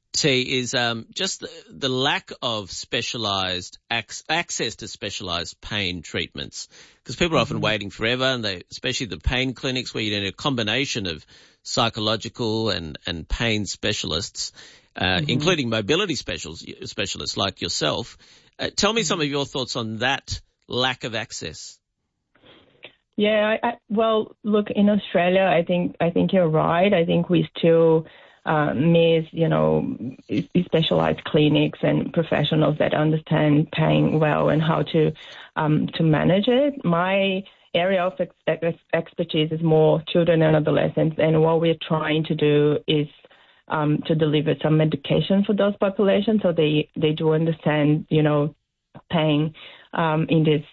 [SPEAKER 11] T, is um, just the, the lack of specialised ac- access to specialised pain treatments, because people are often mm-hmm. waiting forever, and they, especially the pain clinics where you need a combination of psychological and, and pain specialists, uh, mm-hmm. including mobility specials, specialists like yourself. Uh, tell me mm-hmm. some of your thoughts on that lack of access.
[SPEAKER 12] Yeah, I, I, well, look, in Australia, I think I think you're right. I think we still Uh, miss, you know, specialized clinics and professionals that understand pain well and how to um, to manage it. My area of ex- expertise is more children and adolescents, and what we're trying to do is um, to deliver some medication for those populations, so they, they do understand, you know, pain um, in this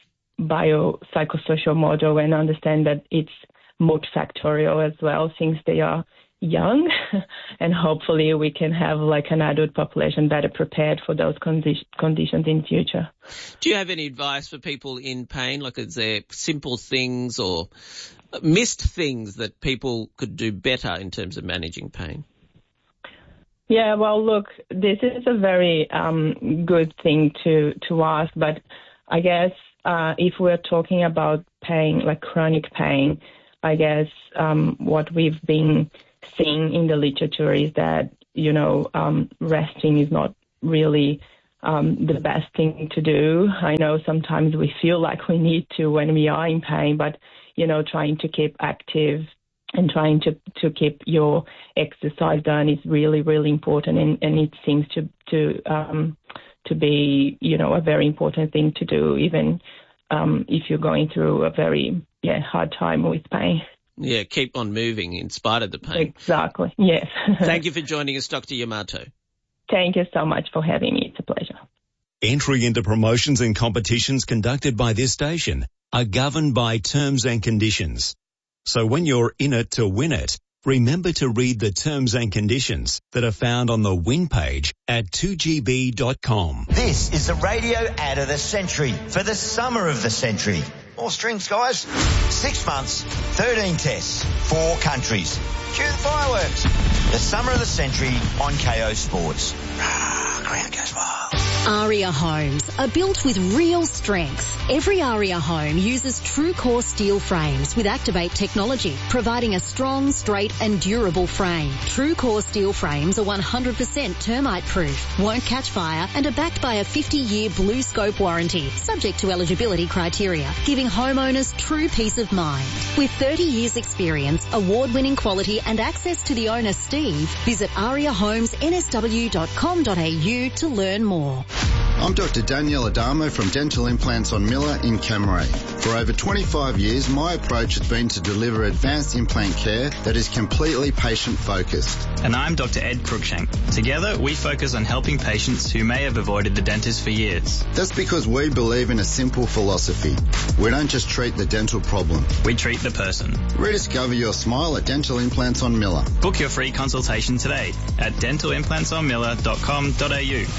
[SPEAKER 12] biopsychosocial model, and understand that it's multifactorial as well, since they are young, and hopefully we can have like an adult population better prepared for those condi- conditions in future.
[SPEAKER 11] Do you have any advice for people in pain? Like, is there simple things or missed things that people could do better in terms of managing pain?
[SPEAKER 12] Yeah, well, look, this is a very um, good thing to, to ask, but I guess uh, if we're talking about pain, like chronic pain, I guess um, what we've been seeing in the literature is that, you know, um, resting is not really um, the best thing to do. I know sometimes we feel like we need to when we are in pain, but, you know, trying to keep active and trying to, to keep your exercise done is really, really important, and, and it seems to to um, to be, you know, a very important thing to do, even um, if you're going through a very yeah hard time with pain.
[SPEAKER 11] Yeah, keep on moving in spite of the pain.
[SPEAKER 12] Exactly, yes.
[SPEAKER 11] Thank you for joining us, Doctor Yamato.
[SPEAKER 12] Thank you so much for having me. It's a pleasure.
[SPEAKER 20] Entry into promotions and competitions conducted by this station are governed by terms and conditions. So when you're in it to win it, remember to read the terms and conditions that are found on the win page at two G B dot com.
[SPEAKER 13] This is the radio ad of the century for the summer of the century. More strings, guys. Six months, thirteen tests, four countries. Cue the fireworks. The summer of the century on K O Sports. Ground goes wild.
[SPEAKER 1] Aria Homes are built with real strengths. Every Aria home uses true core steel frames with Activate technology, providing a strong, straight and durable frame. True core steel frames are one hundred percent termite proof, won't catch fire and are backed by a fifty year Blue Scope warranty, subject to eligibility criteria, giving homeowners true peace of mind. With thirty years experience, award-winning quality and access to the owner Steve, visit aria homes n s w dot com dot a u to learn more.
[SPEAKER 14] I'm Doctor Danielle Adamo from Dental Implants on Miller in Camray. For over twenty-five years, my approach has been to deliver advanced implant care that is completely patient-focused.
[SPEAKER 18] And I'm Doctor Ed Cruikshank. Together, we focus on helping patients who may have avoided the dentist for years.
[SPEAKER 14] That's because we believe in a simple philosophy. We don't just treat the dental problem.
[SPEAKER 18] We treat the person.
[SPEAKER 14] Rediscover your smile at Dental Implants on Miller.
[SPEAKER 18] Book your free consultation today at dental implants on miller dot com dot a u.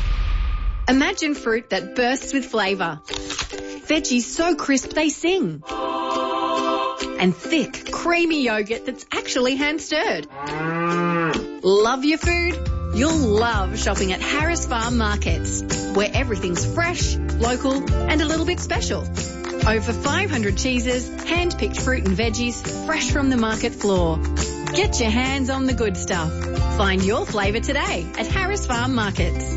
[SPEAKER 15] Imagine fruit that bursts with flavour. Veggies so crisp they sing. And thick, creamy yogurt that's actually hand-stirred. Love your food? You'll love shopping at Harris Farm Markets, where everything's fresh, local and a little bit special. Over five hundred cheeses, hand-picked fruit and veggies, fresh from the market floor. Get your hands on the good stuff. Find your flavour today at Harris Farm Markets.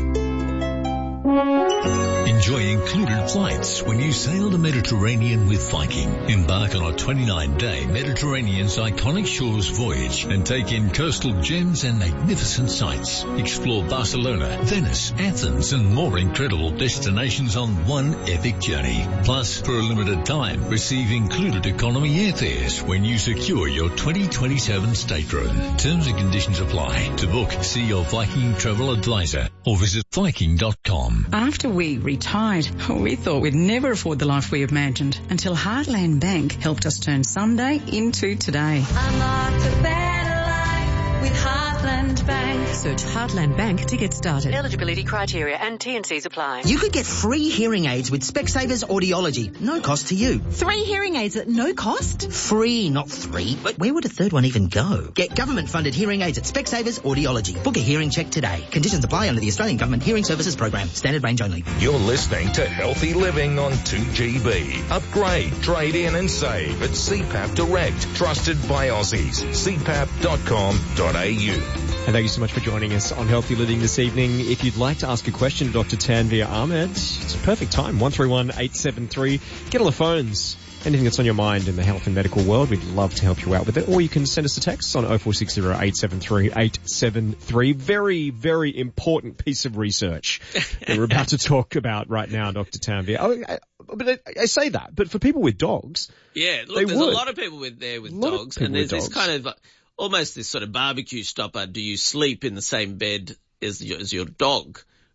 [SPEAKER 16] Enjoy included flights when you sail the Mediterranean with Viking. Embark on a twenty-nine day Mediterranean's iconic shores voyage and take in coastal gems and magnificent sights. Explore Barcelona, Venice, Athens and more incredible destinations on one epic journey. Plus, for a limited time, receive included economy airfares when you secure your twenty twenty-seven stateroom. Terms and conditions apply. To book, see your Viking travel advisor or visit viking dot com.
[SPEAKER 17] After we retired, we thought we'd never afford the life we imagined until Heartland Bank helped us turn Sunday into today.
[SPEAKER 23] Unlock a better life with Heartland Bank.
[SPEAKER 24] Search Heartland Bank to get started. Eligibility criteria and T and Cs apply.
[SPEAKER 26] You could get free hearing aids with Specsavers Audiology. No cost to you.
[SPEAKER 27] Three hearing aids at no cost?
[SPEAKER 26] Free, not three. But where would a third one even go? Get government-funded hearing aids at Specsavers Audiology. Book a hearing check today. Conditions apply under the Australian Government Hearing Services Program. Standard range only.
[SPEAKER 8] You're listening to Healthy Living on two G B. Upgrade, trade in and save at C PAP Direct. Trusted by Aussies. c pap dot com dot a u.
[SPEAKER 10] And thank you so much for joining us on Healthy Living this evening. If you'd like to ask a question to Doctor Tanvir Ahmed, it's a perfect time. one three one, eight seven three. Get on the phones. Anything that's on your mind in the health and medical world, we'd love to help you out with it. Or you can send us a text on oh four six oh, eight seven three, eight seven three. Very, very important piece of research that we're about to talk about right now, Doctor Tanvir. Oh, I, but I, I say that, but for people with dogs,
[SPEAKER 11] yeah, look,
[SPEAKER 10] they
[SPEAKER 11] there's
[SPEAKER 10] would.
[SPEAKER 11] a lot of people with there with dogs, and there's this kind of uh, almost this sort of barbecue stopper. Do you sleep in the same bed as your, as your dog?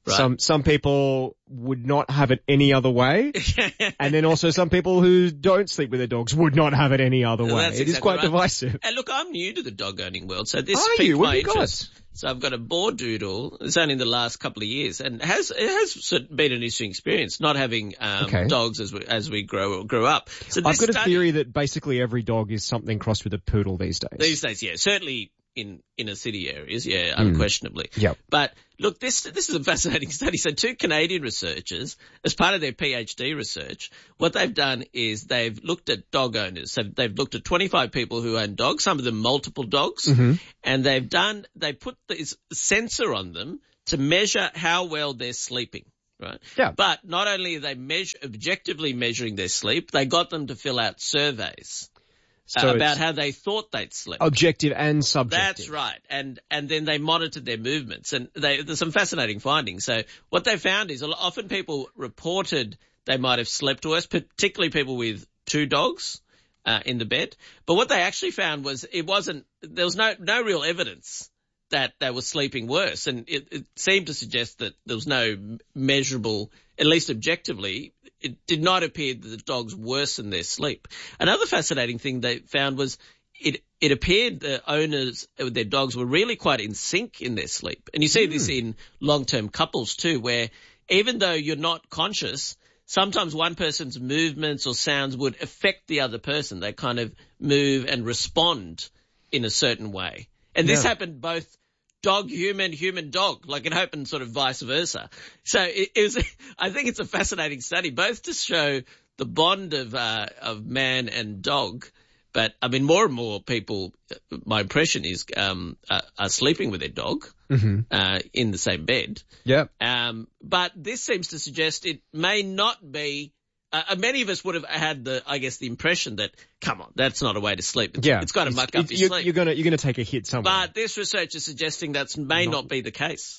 [SPEAKER 11] Right.
[SPEAKER 10] Some some people would not have it any other way, and then also some people who don't sleep with their dogs would not have it any other way.
[SPEAKER 11] That's
[SPEAKER 10] it
[SPEAKER 11] exactly
[SPEAKER 10] is quite
[SPEAKER 11] right.
[SPEAKER 10] divisive.
[SPEAKER 11] And look, I'm new to the dog owning world, so this
[SPEAKER 10] Are
[SPEAKER 11] piqued
[SPEAKER 10] you? What
[SPEAKER 11] my
[SPEAKER 10] have you got?
[SPEAKER 11] interest. So I've got a Bordoodle. It's only in the last couple of years, and it has it has sort of been an interesting experience not having um,
[SPEAKER 10] Okay.
[SPEAKER 11] dogs as we as we grow grew up. So
[SPEAKER 10] I've
[SPEAKER 11] this
[SPEAKER 10] got a
[SPEAKER 11] study-
[SPEAKER 10] theory that basically every dog is something crossed with a poodle these days.
[SPEAKER 11] These days, yeah, certainly in inner city areas, yeah,
[SPEAKER 10] Mm.
[SPEAKER 11] unquestionably.
[SPEAKER 10] Yep.
[SPEAKER 11] But look, this this is a fascinating study. So two Canadian researchers, as part of their PhD research, what they've done is they've looked at dog owners. So they've looked at twenty-five people who own dogs, some of them multiple dogs,
[SPEAKER 10] Mhm.
[SPEAKER 11] and they've done they put this sensor on them to measure how well they're sleeping. Right.
[SPEAKER 10] Yeah.
[SPEAKER 11] But not only are they measure, objectively measuring their sleep, they got them to fill out surveys.
[SPEAKER 10] So
[SPEAKER 11] uh, about
[SPEAKER 10] it's
[SPEAKER 11] how they thought they'd slept.
[SPEAKER 10] objective and subjective.
[SPEAKER 11] That's right. And and then they monitored their movements. And they, there's some fascinating findings. So what they found is a lot- often people reported they might have slept worse, particularly people with two dogs uh, in the bed. But what they actually found was it wasn't – there was no, no real evidence that they were sleeping worse. And it, it seemed to suggest that there was no measurable, at least objectively, it did not appear that the dogs worsened their sleep. Another fascinating thing they found was it it appeared the owners with their dogs were really quite in sync in their sleep. And you see this in long-term couples too, where even though you're not conscious, sometimes one person's movements or sounds would affect the other person. They kind of move and respond in a certain way. And this
[SPEAKER 10] Yeah.
[SPEAKER 11] happened both dog, human, human, dog, like it happened sort of vice versa. So it, it was, I think it's a fascinating study, both to show the bond of, uh, of man and dog. But I mean, more and more people, my impression is, um, uh, are sleeping with their dog,
[SPEAKER 10] Mm-hmm.
[SPEAKER 11] uh, in the same bed.
[SPEAKER 10] Yep.
[SPEAKER 11] Um, but this seems to suggest it may not be, uh, many of us would have had the, I guess, the impression that, come on, that's not a way to sleep. It's,
[SPEAKER 10] Yeah.
[SPEAKER 11] it's got to muck up
[SPEAKER 10] It's-
[SPEAKER 11] your
[SPEAKER 10] you're,
[SPEAKER 11] sleep.
[SPEAKER 10] You're gonna you're gonna take a hit somewhere.
[SPEAKER 11] But this research is suggesting that may not be the case.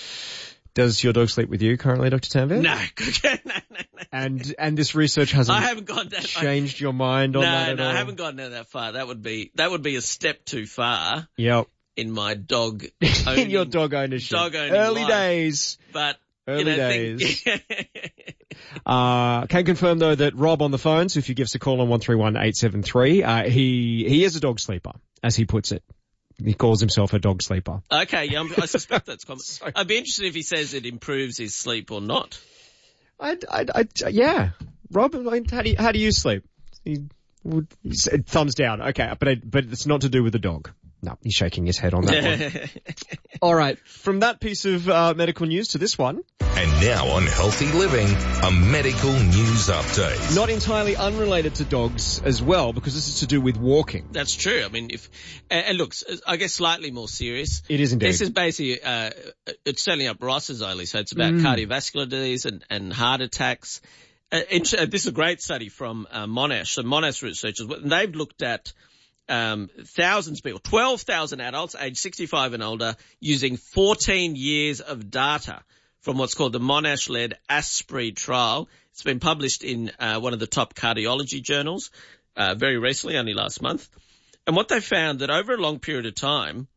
[SPEAKER 10] Does your dog sleep with you currently, Doctor Tanvir?
[SPEAKER 11] No, no, no, no.
[SPEAKER 10] And and this research hasn't
[SPEAKER 11] I haven't gone that
[SPEAKER 10] changed your mind on
[SPEAKER 11] no,
[SPEAKER 10] that at
[SPEAKER 11] no,
[SPEAKER 10] all?
[SPEAKER 11] I haven't gone down that far. That would be that would be a step too far
[SPEAKER 10] Yep.
[SPEAKER 11] in my dog
[SPEAKER 10] In
[SPEAKER 11] owning,
[SPEAKER 10] your dog ownership.
[SPEAKER 11] dog owning
[SPEAKER 10] Early
[SPEAKER 11] life.
[SPEAKER 10] days.
[SPEAKER 11] But
[SPEAKER 10] Early
[SPEAKER 11] you know,
[SPEAKER 10] days.
[SPEAKER 11] Think,
[SPEAKER 10] Uh, can confirm though that Rob on the phone, so if you give us a call on one three one eight seven three, uh, he, he is a dog sleeper, as he puts it. He calls himself a dog sleeper.
[SPEAKER 11] okay, yeah, I'm, I suspect that's common. I'd be interested if he says it improves his sleep or not.
[SPEAKER 10] I, I, I, yeah. Rob, I mean, how do you, how do you sleep? He would, he said thumbs down. Okay, but I, but it's not to do with the dog. No, he's shaking his head on that one. All right, from that piece of uh, medical news to this one.
[SPEAKER 8] And now on Healthy Living, a medical news update.
[SPEAKER 10] Not entirely unrelated to dogs as well, because this is to do with walking.
[SPEAKER 11] That's true. I mean, if and, and look, I guess slightly more serious.
[SPEAKER 10] It is indeed.
[SPEAKER 11] This is basically uh, it's certainly up Ross's only, so it's about
[SPEAKER 10] Mm.
[SPEAKER 11] cardiovascular disease and, and heart attacks. Uh, int- uh, this is a great study from uh, Monash. So Monash researchers, they've looked at um, thousands of people, twelve thousand adults aged sixty-five and older, using fourteen years of data from what's called the Monash-led ASPRE trial. It's been published in uh, one of the top cardiology journals uh, very recently, only last month. And what they found that over a long period of time,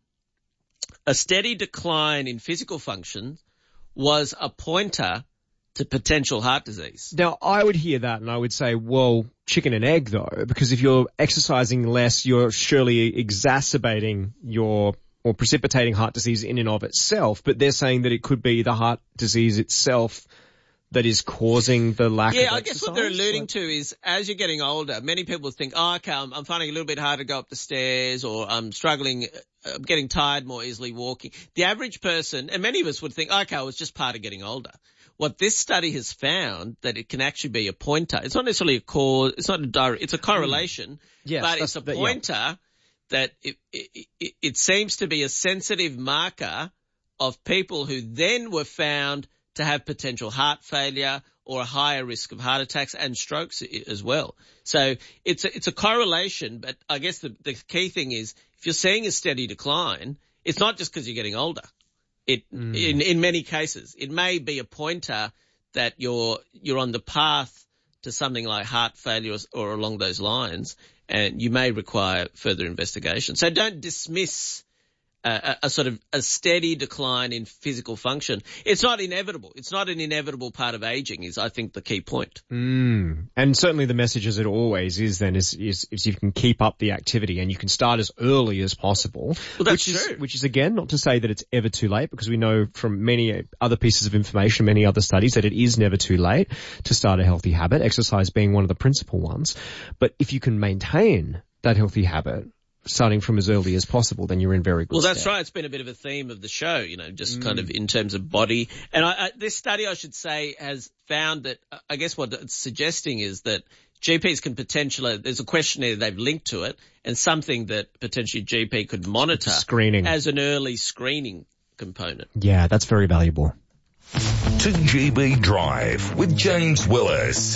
[SPEAKER 11] a steady decline in physical function was a pointer to potential heart disease.
[SPEAKER 10] Now, I would hear that and I would say, well, chicken and egg though, because if you're exercising less, you're surely exacerbating your or precipitating heart disease in and of itself. But they're saying that it could be the heart disease itself that is causing the lack
[SPEAKER 11] yeah,
[SPEAKER 10] of
[SPEAKER 11] I
[SPEAKER 10] exercise.
[SPEAKER 11] guess what they're alluding
[SPEAKER 10] Like-
[SPEAKER 11] to is as you're getting older, many people think, oh, okay, I'm, I'm finding it a little bit harder to go up the stairs, or I'm struggling, uh, I'm getting tired more easily walking. The average person, and many of us would think, okay, well, it's just part of getting older. What this study has found, that it can actually be a pointer. It's not necessarily a cause, it's not a direct, it's a correlation,
[SPEAKER 10] Yes,
[SPEAKER 11] but
[SPEAKER 10] that's-
[SPEAKER 11] it's a
[SPEAKER 10] that- yeah.
[SPEAKER 11] pointer that it, it, it, it seems to be a sensitive marker of people who then were found to have potential heart failure or a higher risk of heart attacks and strokes as well. So it's a, it's a correlation, but I guess the, the key thing is if you're seeing a steady decline, it's not just because you're getting older. It,
[SPEAKER 10] Mm.
[SPEAKER 11] in, in many cases, it may be a pointer that you're, you're on the path to something like heart failure or, or along those lines, and you may require further investigation. So don't dismiss a, a sort of a steady decline in physical function. It's not inevitable. It's not an inevitable part of aging is, I think, the key point.
[SPEAKER 10] Mm. And certainly the message, as it always is then, is, is, is you can keep up the activity and you can start as early as possible.
[SPEAKER 11] Well, that's
[SPEAKER 10] which
[SPEAKER 11] true.
[SPEAKER 10] Is, which is, again, not to say that it's ever too late, because we know from many other pieces of information, many other studies, that it is never too late to start a healthy habit, exercise being one of the principal ones. But if you can maintain that healthy habit, starting from as early as possible, then you're in very good
[SPEAKER 11] Well, that's
[SPEAKER 10] stead.
[SPEAKER 11] right. It's been a bit of a theme of the show, you know, just
[SPEAKER 10] Mm.
[SPEAKER 11] kind of in terms of body. And I, I, this study, I should say, has found that, I guess what it's suggesting is that G Ps can potentially, there's a questionnaire they've linked to it, and something that potentially G P could monitor
[SPEAKER 10] Screening.
[SPEAKER 11] as an early screening component.
[SPEAKER 10] Yeah, that's very valuable.
[SPEAKER 8] two G B Drive with James Willis.